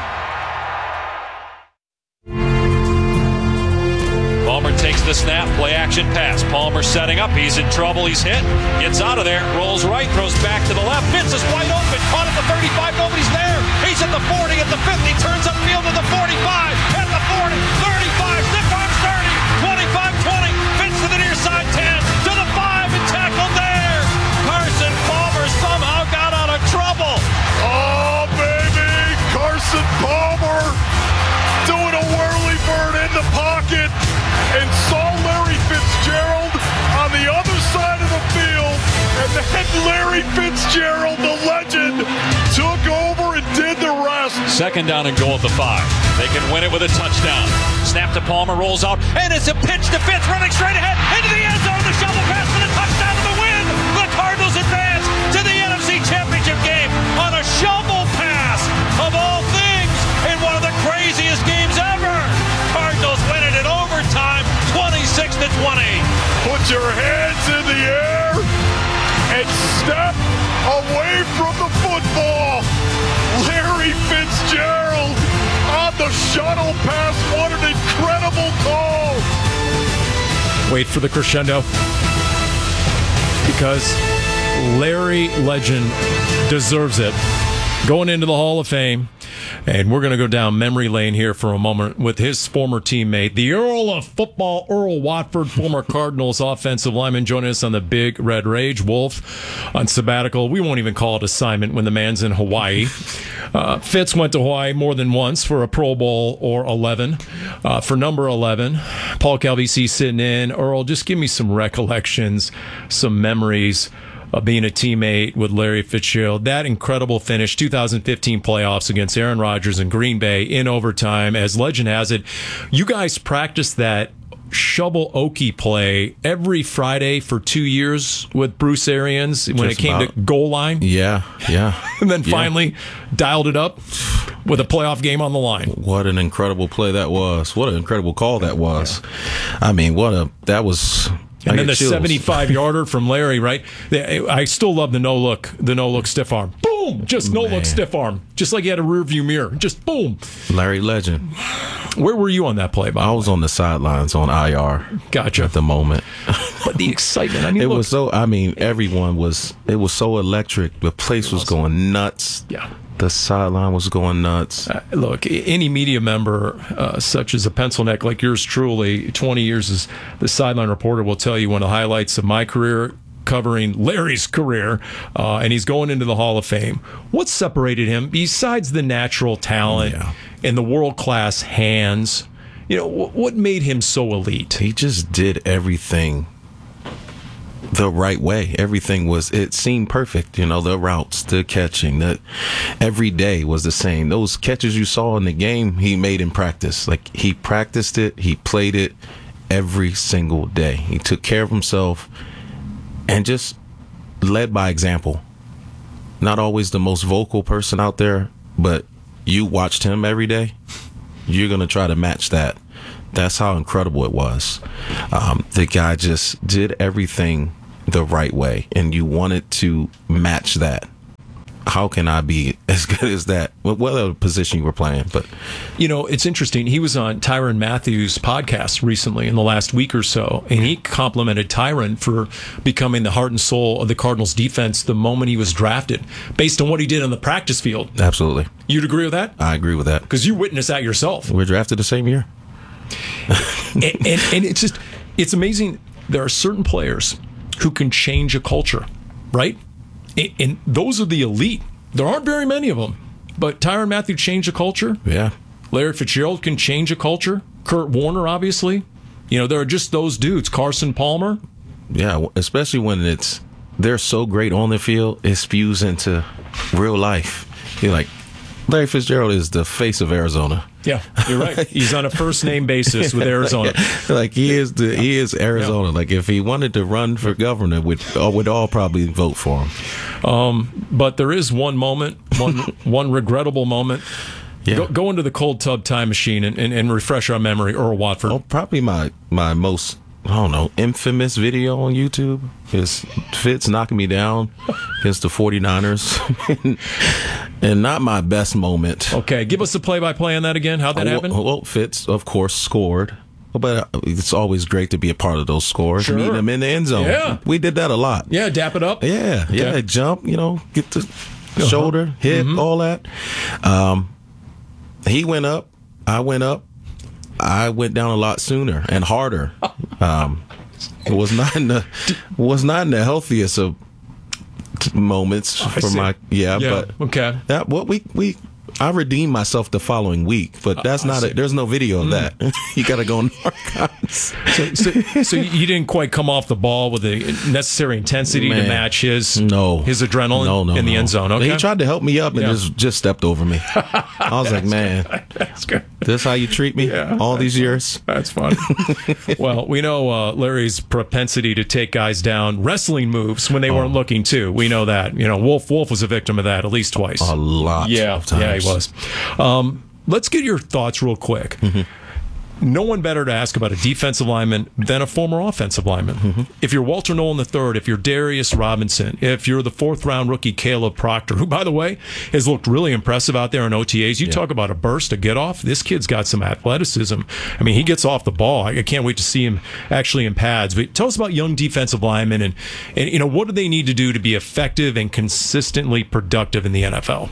Palmer takes the snap, play action pass. Palmer setting up, he's in trouble, he's hit, gets out of there, rolls right, throws back to the left. Fitz is wide open, caught at the thirty-five, nobody's there. He's at the forty, at the fifty, turns upfield to the forty-five, at the forty, thirty-five, stiff arm thirty, twenty-five twenty, Fitz to the near side ten, to the five, and tackled there. Carson Palmer somehow got out of trouble. Oh, baby, Carson Palmer doing a whirly bird in the pocket and saw Larry Fitzgerald on the other side of the field, and then Larry Fitzgerald, the legend, took over and did the rest. Second down and goal at the five. They can win it with a touchdown. Snap to Palmer, rolls out, and it's a pitch to Fitz, running straight ahead into the end zone. The shovel pass for the touchdown to the win. The Cardinals advance to the N F C Championship game on a shovel pass of all things in one of the craziest games ever. Cardinals win it in overtime, twenty-six to twenty. Put your hands in the air and step away from the football. Larry Fitzgerald on the shuttle pass. What an incredible call. Wait for the crescendo, because Larry Legend deserves it. Going into the Hall of Fame. And we're going to go down memory lane here for a moment with his former teammate, the Earl of Football, Earl Watford, former Cardinals offensive lineman, joining us on the Big Red Rage. Wolf on sabbatical. We won't even call it assignment when the man's in Hawaii. Uh, Fitz went to Hawaii more than once for a Pro Bowl or eleven. Uh, for number eleven, Paul Calvisi sitting in. Earl, just give me some recollections, some memories of being a teammate with Larry Fitzgerald. That incredible finish, two thousand fifteen playoffs against Aaron Rodgers and Green Bay in overtime. As legend has it, you guys practiced that shovel okie play every Friday for two years with Bruce Arians when Just it came about. to goal line. Yeah, yeah. And then Yeah. finally dialed it up with a playoff game on the line. What an incredible play that was. What an incredible call that was. I mean, what a, that was... And I then get the chills. seventy-five yarder from Larry, right? I still love the no look, the no look stiff arm. Boom! Just no look stiff arm. Just like he had a rear view mirror. Just boom. Larry Legend. Where were you on that play, Bob? I was on the sidelines on I R. Gotcha. At the moment. But the excitement. I mean, it look, was so, I mean, everyone was, it was so electric. The place was going nuts. Yeah. The sideline was going nuts. Uh, look, any media member, uh, such as a pencil neck like yours truly, twenty years as the sideline reporter, will tell you one of the highlights of my career covering Larry's career, uh, and he's going into the Hall of Fame. What separated him, besides the natural talent Yeah. and the world-class hands? You know, wh- what made him so elite? He just did everything the right way. Everything was, it seemed perfect. You know, the routes, the catching, that every day was the same. Those catches you saw in the game, he made in practice. Like, he practiced it, he played it every single day. He took care of himself and just led by example. Not always the most vocal person out there, but you watched him every day, you're going to try to match that. That's how incredible it was. Um, the guy just did everything the right way, and you wanted to match that. How can I be as good as that? Whatever position you were playing, but you know, it's interesting. He was on Tyrann Mathieu's podcast recently in the last week or so, and he complimented Tyrann for becoming the heart and soul of the Cardinals defense the moment he was drafted, based on what he did on the practice field. Absolutely. You'd agree with that? I agree with that. Because you witnessed that yourself. We were drafted the same year. and, and, and it's just, it's amazing. There are certain players who can change a culture, right? And those are the elite. There aren't very many of them. But Tyrann Mathieu changed a culture. Yeah. Larry Fitzgerald can change a culture. Kurt Warner, obviously. You know, there are just those dudes. Carson Palmer. Yeah, especially when it's they're so great on the field, it spews into real life. You're like, Larry Fitzgerald is the face of Arizona. Yeah, you're right. He's on a first name basis with Arizona. like, like he is the he is Arizona. Yeah. Like if he wanted to run for governor, we'd would all probably vote for him. Um, but there is one moment, one one regrettable moment. Yeah. Go, go into the cold tub time machine and, and, and refresh our memory. Earl Watford. Oh, probably my my most I don't know infamous video on YouTube is Fitz knocking me down against the forty-niners. And not my best moment. Okay, give us the play-by-play on that again. How'd that happen? Well, Fitz, of course, scored. But it's always great to be a part of those scores. Sure. Meeting them in the end zone. Yeah. We did that a lot. Yeah, dap it up. Yeah, okay. yeah, jump, you know, get the uh-huh. shoulder, hip, mm-hmm. all that. Um, he went up. I went up. I went down a lot sooner and harder. Um, it was not in the was not in the healthiest of moments oh, for my yeah, yeah, but okay. That what we we I redeemed myself the following week, but that's uh, not it. There's no video of mm. that. You got to go in the archives. So, so, so you didn't quite come off the ball with the necessary intensity Man. to match his no his adrenaline no, no, in the no. end zone. Okay, he tried to help me up and yeah. just just stepped over me. I was like, man, good. That's good. This how you treat me yeah, all these years? That's fun. Well, we know uh, Larry's propensity to take guys down wrestling moves when they oh. weren't looking too. We know that. You know, Wolf Wolf was a victim of that at least twice. A lot. Yeah, of times. yeah, he was. Um, let's get your thoughts real quick. Mm-hmm. No one better to ask about a defensive lineman than a former offensive lineman. Mm-hmm. If you're Walter Nolan the third, if you're Darius Robinson, if you're the fourth round rookie Caleb Proctor, who, by the way, has looked really impressive out there in O T As. You yeah. talk about a burst, a get off. This kid's got some athleticism. I mean, he gets off the ball. I can't wait to see him actually in pads. But tell us about young defensive linemen and, and you know, what do they need to do to be effective and consistently productive in the N F L?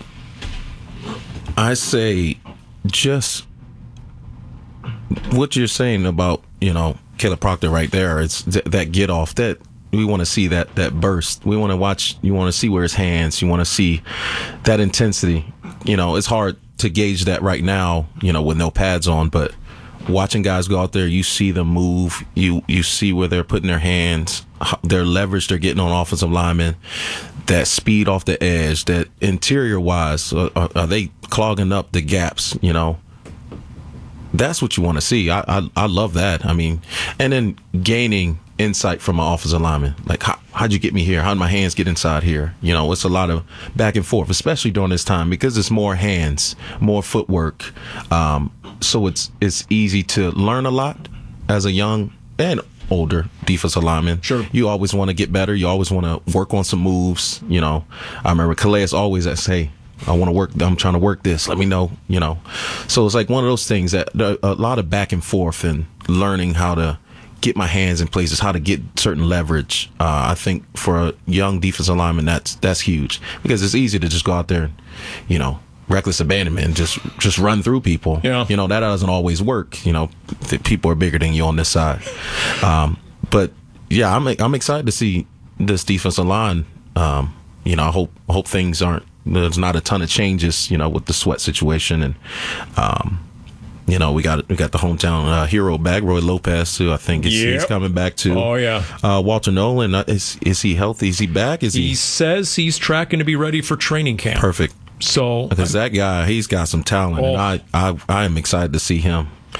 I say just what you're saying about, you know, Caleb Proctor right there. It's th- that get off that we want to see, that that burst. We want to watch. You want to see where his hands. You want to see that intensity. You know, it's hard to gauge that right now, you know, with no pads on, but watching guys go out there, you see them move. You you see where they're putting their hands, their leverage they're getting on offensive linemen. That speed off the edge, that interior wise, are, are they clogging up the gaps? You know, that's what you want to see. I, I I love that. I mean, and then gaining insight from an offensive lineman, like how, how'd you get me here? How did my hands get inside here? You know, it's a lot of back and forth, especially during this time because it's more hands, more footwork. Um, so it's it's easy to learn a lot as a young and older defensive lineman. Sure. You always want to get better. You always want to work on some moves. You know, I remember Calais always at say, I want to work, I'm trying to work this. Let me know, you know. So it's like one of those things that a lot of back and forth and learning how to get my hands in places, how to get certain leverage. Uh, I think for a young defensive lineman, that's that's huge because it's easy to just go out there and, you know, reckless abandonment and just just run through people. Yeah. You know, that doesn't always work. You know, the people are bigger than you on this side. Um, but yeah, I'm I'm excited to see this defensive line. Um, you know, I hope hope things aren't there's not a ton of changes. You know, with the Sweat situation and um, you know, we got we got the hometown uh, hero back, Roy Lopez, who I think is, yep. he's coming back too. Oh yeah, uh, Walter Nolan uh, is is he healthy? Is he back? Is he? He says he's tracking to be ready for training camp. Perfect. So because that guy, he's got some talent, oh. and I, I I am excited to see him.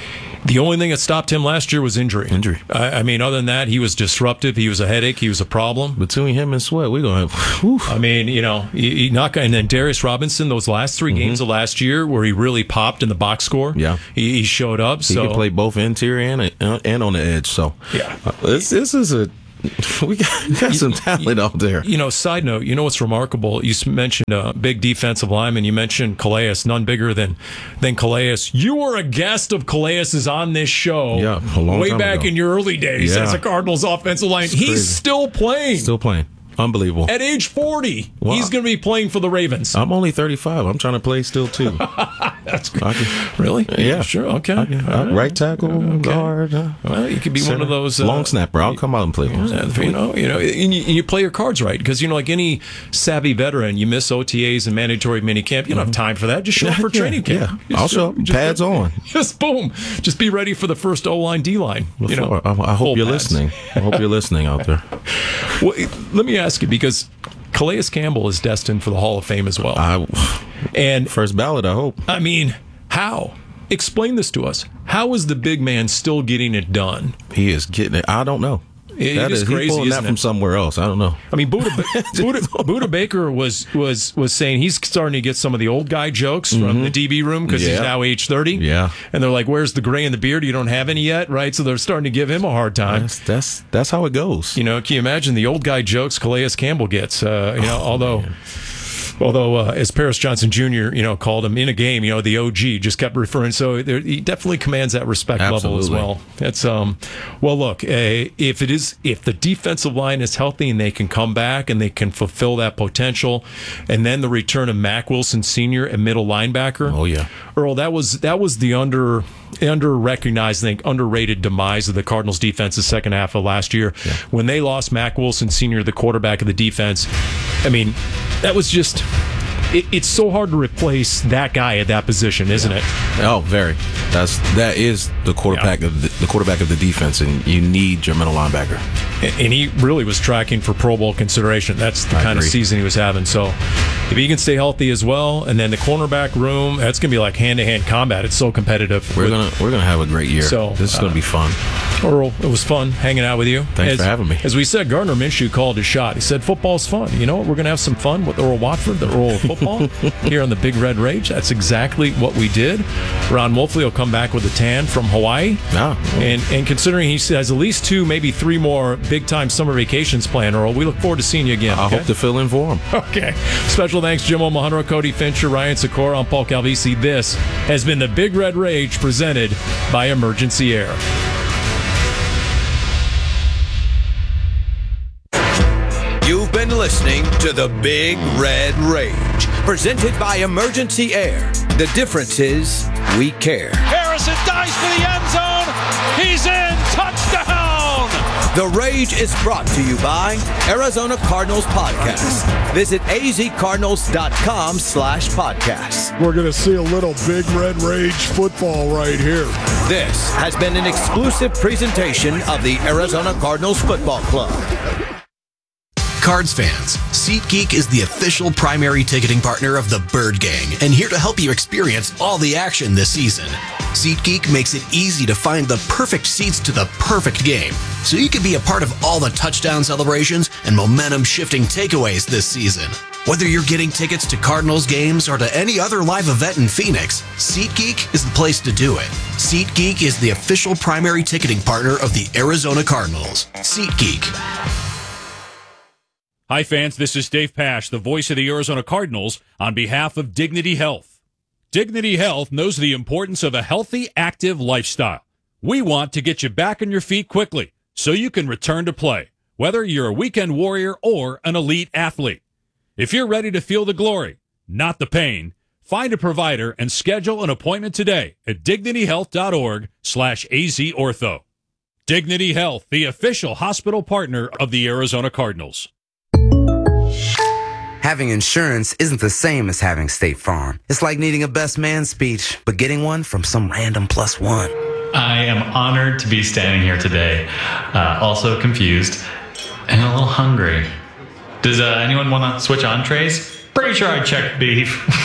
The only thing that stopped him last year was injury. Injury. I, I mean, other than that, he was disruptive. He was a headache. He was a problem. Between him and Sweat, we're going to have... I mean, you know, he, he not, and then Darius Robinson, those last three mm-hmm. games of last year where he really popped in the box score. Yeah. He, he showed up. He so. can play both interior and, and on the edge. So, yeah. Uh, this, this is a... We got, we got some talent out there. You know, side note, you know what's remarkable? You mentioned a big defensive lineman. You mentioned Calais, none bigger than than Calais. You were a guest of Calais' on this show yeah, a long way time back ago. in your early days yeah. as a Cardinals offensive line. He's crazy. still playing. Still playing. Unbelievable. At age forty, wow. he's going to be playing for the Ravens. I'm only thirty-five. I'm trying to play still, too. That's good. Can, really? Yeah. Sure. Okay. Can, uh, right tackle, okay. guard. Uh, well, you could be center. one of those. Uh, Long snapper. I'll come out and play. Yeah, you know, you know, and you, you play your cards right because, you know, like any savvy veteran, you miss O T As and mandatory minicamp. You don't mm-hmm. have time for that. Just show up for yeah, training camp. Yeah. I'll show up. Just, pads on. Just boom. Just be ready for the first O-line, D-line. You know, I, I hope you're pads. listening. I hope you're listening out there. Well, let me ask you, because Calais Campbell is destined for the Hall of Fame as well. I, and first ballot, I hope. I mean, how? Explain this to us. How is the big man still getting it done? He is getting it. I don't know. It that is, is crazy, he's pulling isn't that from it? somewhere else. I don't know. I mean, Buda, Buda, Buda Baker was was was saying he's starting to get some of the old guy jokes mm-hmm. from the D B room because yeah. he's now age thirty. Yeah, and they're like, "Where's the gray in the beard? You don't have any yet, right?" So they're starting to give him a hard time. That's that's, that's how it goes. You know, can you imagine the old guy jokes Calais Campbell gets? Uh, you know, oh, although. Man. Although, uh, as Paris Johnson Junior, you know, called him in a game, you know, the O G, just kept referring. So there, he definitely commands that respect Absolutely. level as well. That's um, well, look, uh, if it is, if the defensive line is healthy and they can come back and they can fulfill that potential, and then the return of Mack Wilson Senior at middle linebacker. Oh yeah, Earl, that was that was the under under recognized, I think, underrated demise of the Cardinals defense the second half of last year yeah. when they lost Mack Wilson Senior, the quarterback of the defense. I mean, that was just. It, it's so hard to replace that guy at that position, isn't yeah. it? Oh, very. That's that is the quarterback yeah. of the, the quarterback of the defense, and you need your middle linebacker. And, and he really was tracking for Pro Bowl consideration. That's the I kind agree. of season he was having. So if he can stay healthy as well, and then the cornerback room, that's going to be like hand to hand combat. It's so competitive. We're gonna we're gonna have a great year. So this is gonna uh, be fun. Earl, it was fun hanging out with you. Thanks as, for having me. As we said, Gardner Minshew called his shot. He said, football's fun. You know what? We're going to have some fun with Earl Watford, the Earl of football, here on the Big Red Rage. That's exactly what we did. Ron Wolfley will come back with a tan from Hawaii. Yeah. And, and considering he has at least two, maybe three more big-time summer vacations planned, Earl, we look forward to seeing you again. I okay? hope to fill in for him. Okay. Special thanks, Jim O'Mahonro, Cody Fincher, Ryan Sikora. I'm Paul Calvisi. This has been the Big Red Rage presented by Emergency Air. You've been listening to the Big Red Rage, presented by Emergency Air. The difference is we care. Harrison dives for the end zone. He's in. Touchdown. The Rage is brought to you by Arizona Cardinals Podcast. Visit azcardinals.com slash podcast. We're going to see a little Big Red Rage football right here. This has been an exclusive presentation of the Arizona Cardinals Football Club. Cards fans, SeatGeek is the official primary ticketing partner of the Bird Gang and here to help you experience all the action this season. SeatGeek makes it easy to find the perfect seats to the perfect game, so you can be a part of all the touchdown celebrations and momentum-shifting takeaways this season. Whether you're getting tickets to Cardinals games or to any other live event in Phoenix, SeatGeek is the place to do it. SeatGeek is the official primary ticketing partner of the Arizona Cardinals. SeatGeek. Hi, fans. This is Dave Pasch, the voice of the Arizona Cardinals, on behalf of Dignity Health. Dignity Health knows the importance of a healthy, active lifestyle. We want to get you back on your feet quickly so you can return to play, whether you're a weekend warrior or an elite athlete. If you're ready to feel the glory, not the pain, find a provider and schedule an appointment today at dignityhealth.org slash azortho. Dignity Health, the official hospital partner of the Arizona Cardinals. Having insurance isn't the same as having State Farm. It's like needing a best man speech, but getting one from some random plus one. I am honored to be standing here today, uh, also confused and a little hungry. Does uh, anyone want to switch entrees? Pretty sure I checked beef.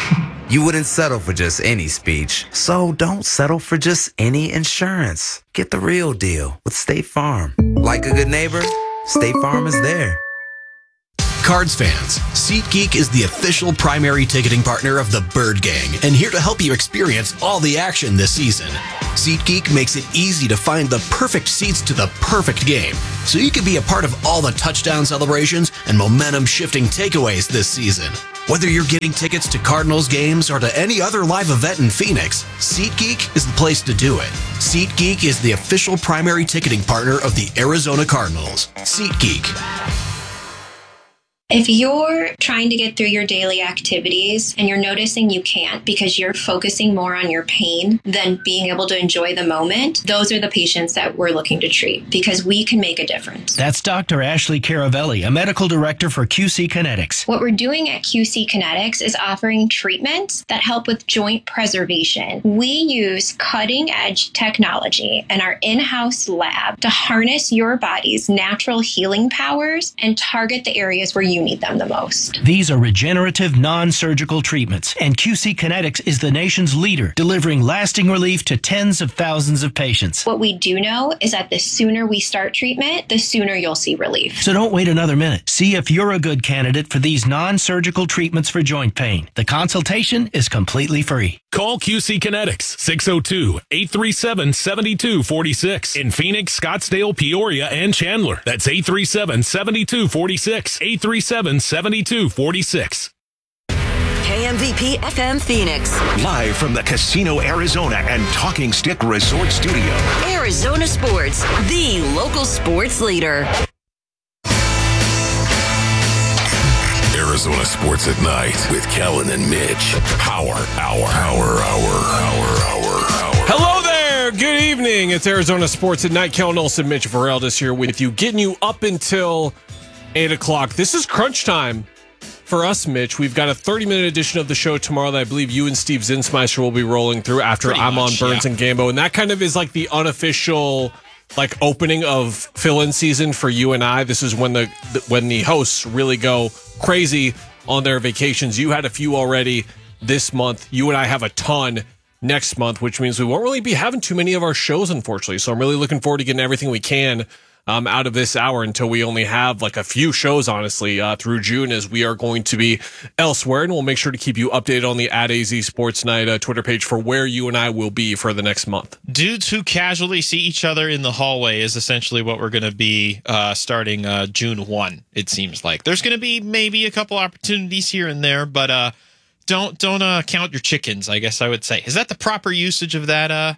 You wouldn't settle for just any speech, so don't settle for just any insurance. Get the real deal with State Farm. Like a good neighbor, State Farm is there. Cards fans, SeatGeek is the official primary ticketing partner of the Bird Gang and here to help you experience all the action this season. SeatGeek makes it easy to find the perfect seats to the perfect game, so you can be a part of all the touchdown celebrations and momentum-shifting takeaways this season. Whether you're getting tickets to Cardinals games or to any other live event in Phoenix, SeatGeek is the place to do it. SeatGeek is the official primary ticketing partner of the Arizona Cardinals. SeatGeek. If you're trying to get through your daily activities and you're noticing you can't because you're focusing more on your pain than being able to enjoy the moment, those are the patients that we're looking to treat because we can make a difference. That's Doctor Ashley Caravelli, a medical director for Q C Kinetics. What we're doing at Q C Kinetics is offering treatments that help with joint preservation. We use cutting-edge technology in our in-house lab to harness your body's natural healing powers and target the areas where you need them the most. These are regenerative, non-surgical treatments, and Q C Kinetics is the nation's leader, delivering lasting relief to tens of thousands of patients. What we do know is that the sooner we start treatment, the sooner you'll see relief. So don't wait another minute. See if you're a good candidate for these non-surgical treatments for joint pain. The consultation is completely free. Call Q C Kinetics, six oh two, eight three seven, seven two four six. In Phoenix, Scottsdale, Peoria, and Chandler. That's eight three seven, seven two four six. eight three seven, seven two four six. K M V P F M Phoenix. Live from the Casino Arizona and Talking Stick Resort Studio. Arizona Sports, the local sports leader. Arizona Sports at Night with Kellen and Mitch. Power, hour, hour, hour, hour, hour, hour. Hello there. Good evening. It's Arizona Sports at Night. Kellen Olson, Mitch Vareldes here with you, getting you up until eight o'clock. This is crunch time for us, Mitch. We've got a thirty-minute edition of the show tomorrow that I believe you and Steve Zinsmeister will be rolling through after Pretty I'm much, on Burns yeah. and Gambo. And that kind of is like the unofficial like opening of fill-in season for you and I. This is when the, the when the hosts really go crazy on their vacations. You had a few already this month. You and I have a ton next month, which means we won't really be having too many of our shows, unfortunately. So I'm really looking forward to getting everything we can Um, out of this hour until we only have like a few shows, honestly, uh, through June, as we are going to be elsewhere. And we'll make sure to keep you updated on the at A Z Sports Night uh, Twitter page for where you and I will be for the next month. Dudes who casually see each other in the hallway is essentially what we're going to be uh, starting uh, June first, it seems like. There's going to be maybe a couple opportunities here and there, but uh, don't don't uh, count your chickens, I guess I would say. Is that the proper usage of that uh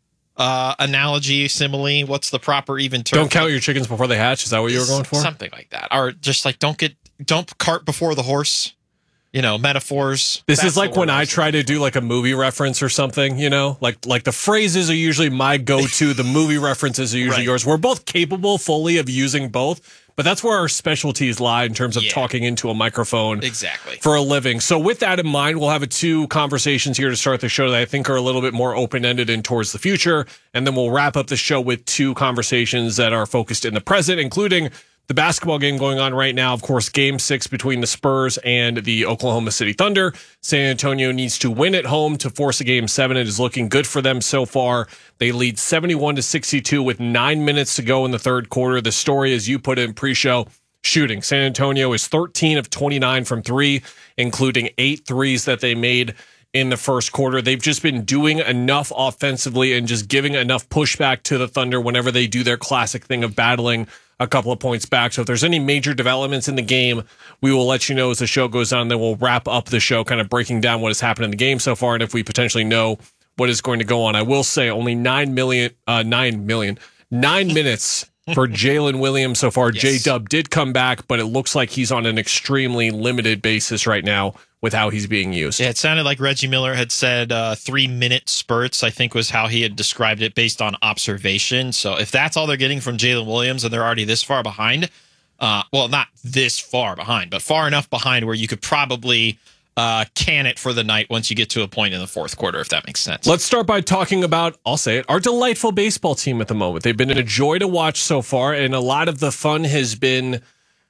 Uh, analogy, simile? What's the proper even term? Don't count your chickens before they hatch. Is that what you were going for? Something like that. Or just like don't get don't cart before the horse. You know, metaphors. This is like when I try to do like a movie reference or something. You know, like like the phrases are usually my go-to. The movie references are usually right. yours. We're both capable fully of using both, but that's where our specialties lie in terms of yeah. talking into a microphone exactly for a living. So with that in mind, we'll have a two conversations here to start the show that I think are a little bit more open-ended and towards the future. And then we'll wrap up the show with two conversations that are focused in the present, including the basketball game going on right now. Of course, game six between the Spurs and the Oklahoma City Thunder. San Antonio needs to win at home to force a game seven. It is looking good for them so far. They lead seventy-one to sixty-two with nine minutes to go in the third quarter. The story, as you put it in pre-show, shooting. San Antonio is thirteen of twenty-nine from three, including eight threes that they made in the first quarter. They've just been doing enough offensively and just giving enough pushback to the Thunder whenever they do their classic thing of battling a couple of points back. So if there's any major developments in the game, we will let you know as the show goes on. Then we'll wrap up the show kind of breaking down what has happened in the game so far and if we potentially know what is going to go on. I will say only nine million, uh, nine million, nine minutes for Jalen Williams so far. Yes. J-Dub did come back, but it looks like he's on an extremely limited basis right now with how he's being used. Yeah, it sounded like Reggie Miller had said uh, three-minute spurts, I think was how he had described it based on observation. So if that's all they're getting from Jalen Williams and they're already this far behind, uh, well, not this far behind, but far enough behind where you could probably uh, can it for the night once you get to a point in the fourth quarter, if that makes sense. Let's start by talking about, I'll say it, our delightful baseball team at the moment. They've been a joy to watch so far, and a lot of the fun has been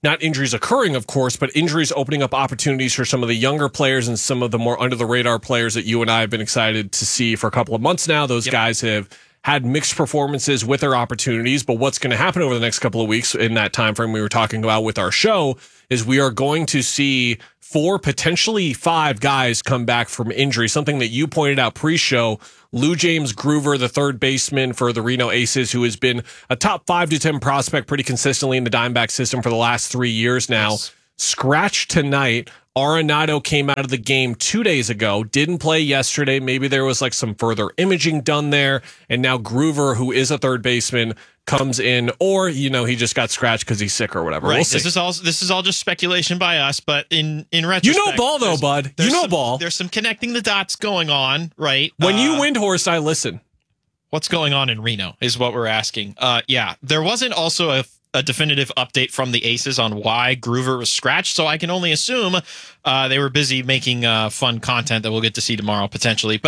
not injuries occurring, of course, but injuries opening up opportunities for some of the younger players and some of the more under the radar players that you and I have been excited to see for a couple of months now. Those yep. guys have had mixed performances with their opportunities, but what's going to happen over the next couple of weeks in that time frame we were talking about with our show is we are going to see four, potentially five guys come back from injury, something that you pointed out pre-show. Lou James Groover, the third baseman for the Reno Aces, who has been a top five to ten prospect pretty consistently in the Diamondback system for the last three years now, yes. scratched tonight. Arenado came out of the game two days ago, didn't play yesterday. Maybe there was like some further imaging done there. And now Groover, who is a third baseman, comes in, or, you know, he just got scratched because he's sick or whatever. Right. We'll this is all this is all just speculation by us, but in, in retrospect. You know ball, though, bud. You know some, ball. There's some connecting the dots going on, right? When uh, you Windhorse, I listen. What's going on in Reno is what we're asking. Uh, yeah, there wasn't also a a definitive update from the Aces on why Groover was scratched, so I can only assume uh, they were busy making uh, fun content that we'll get to see tomorrow, potentially. But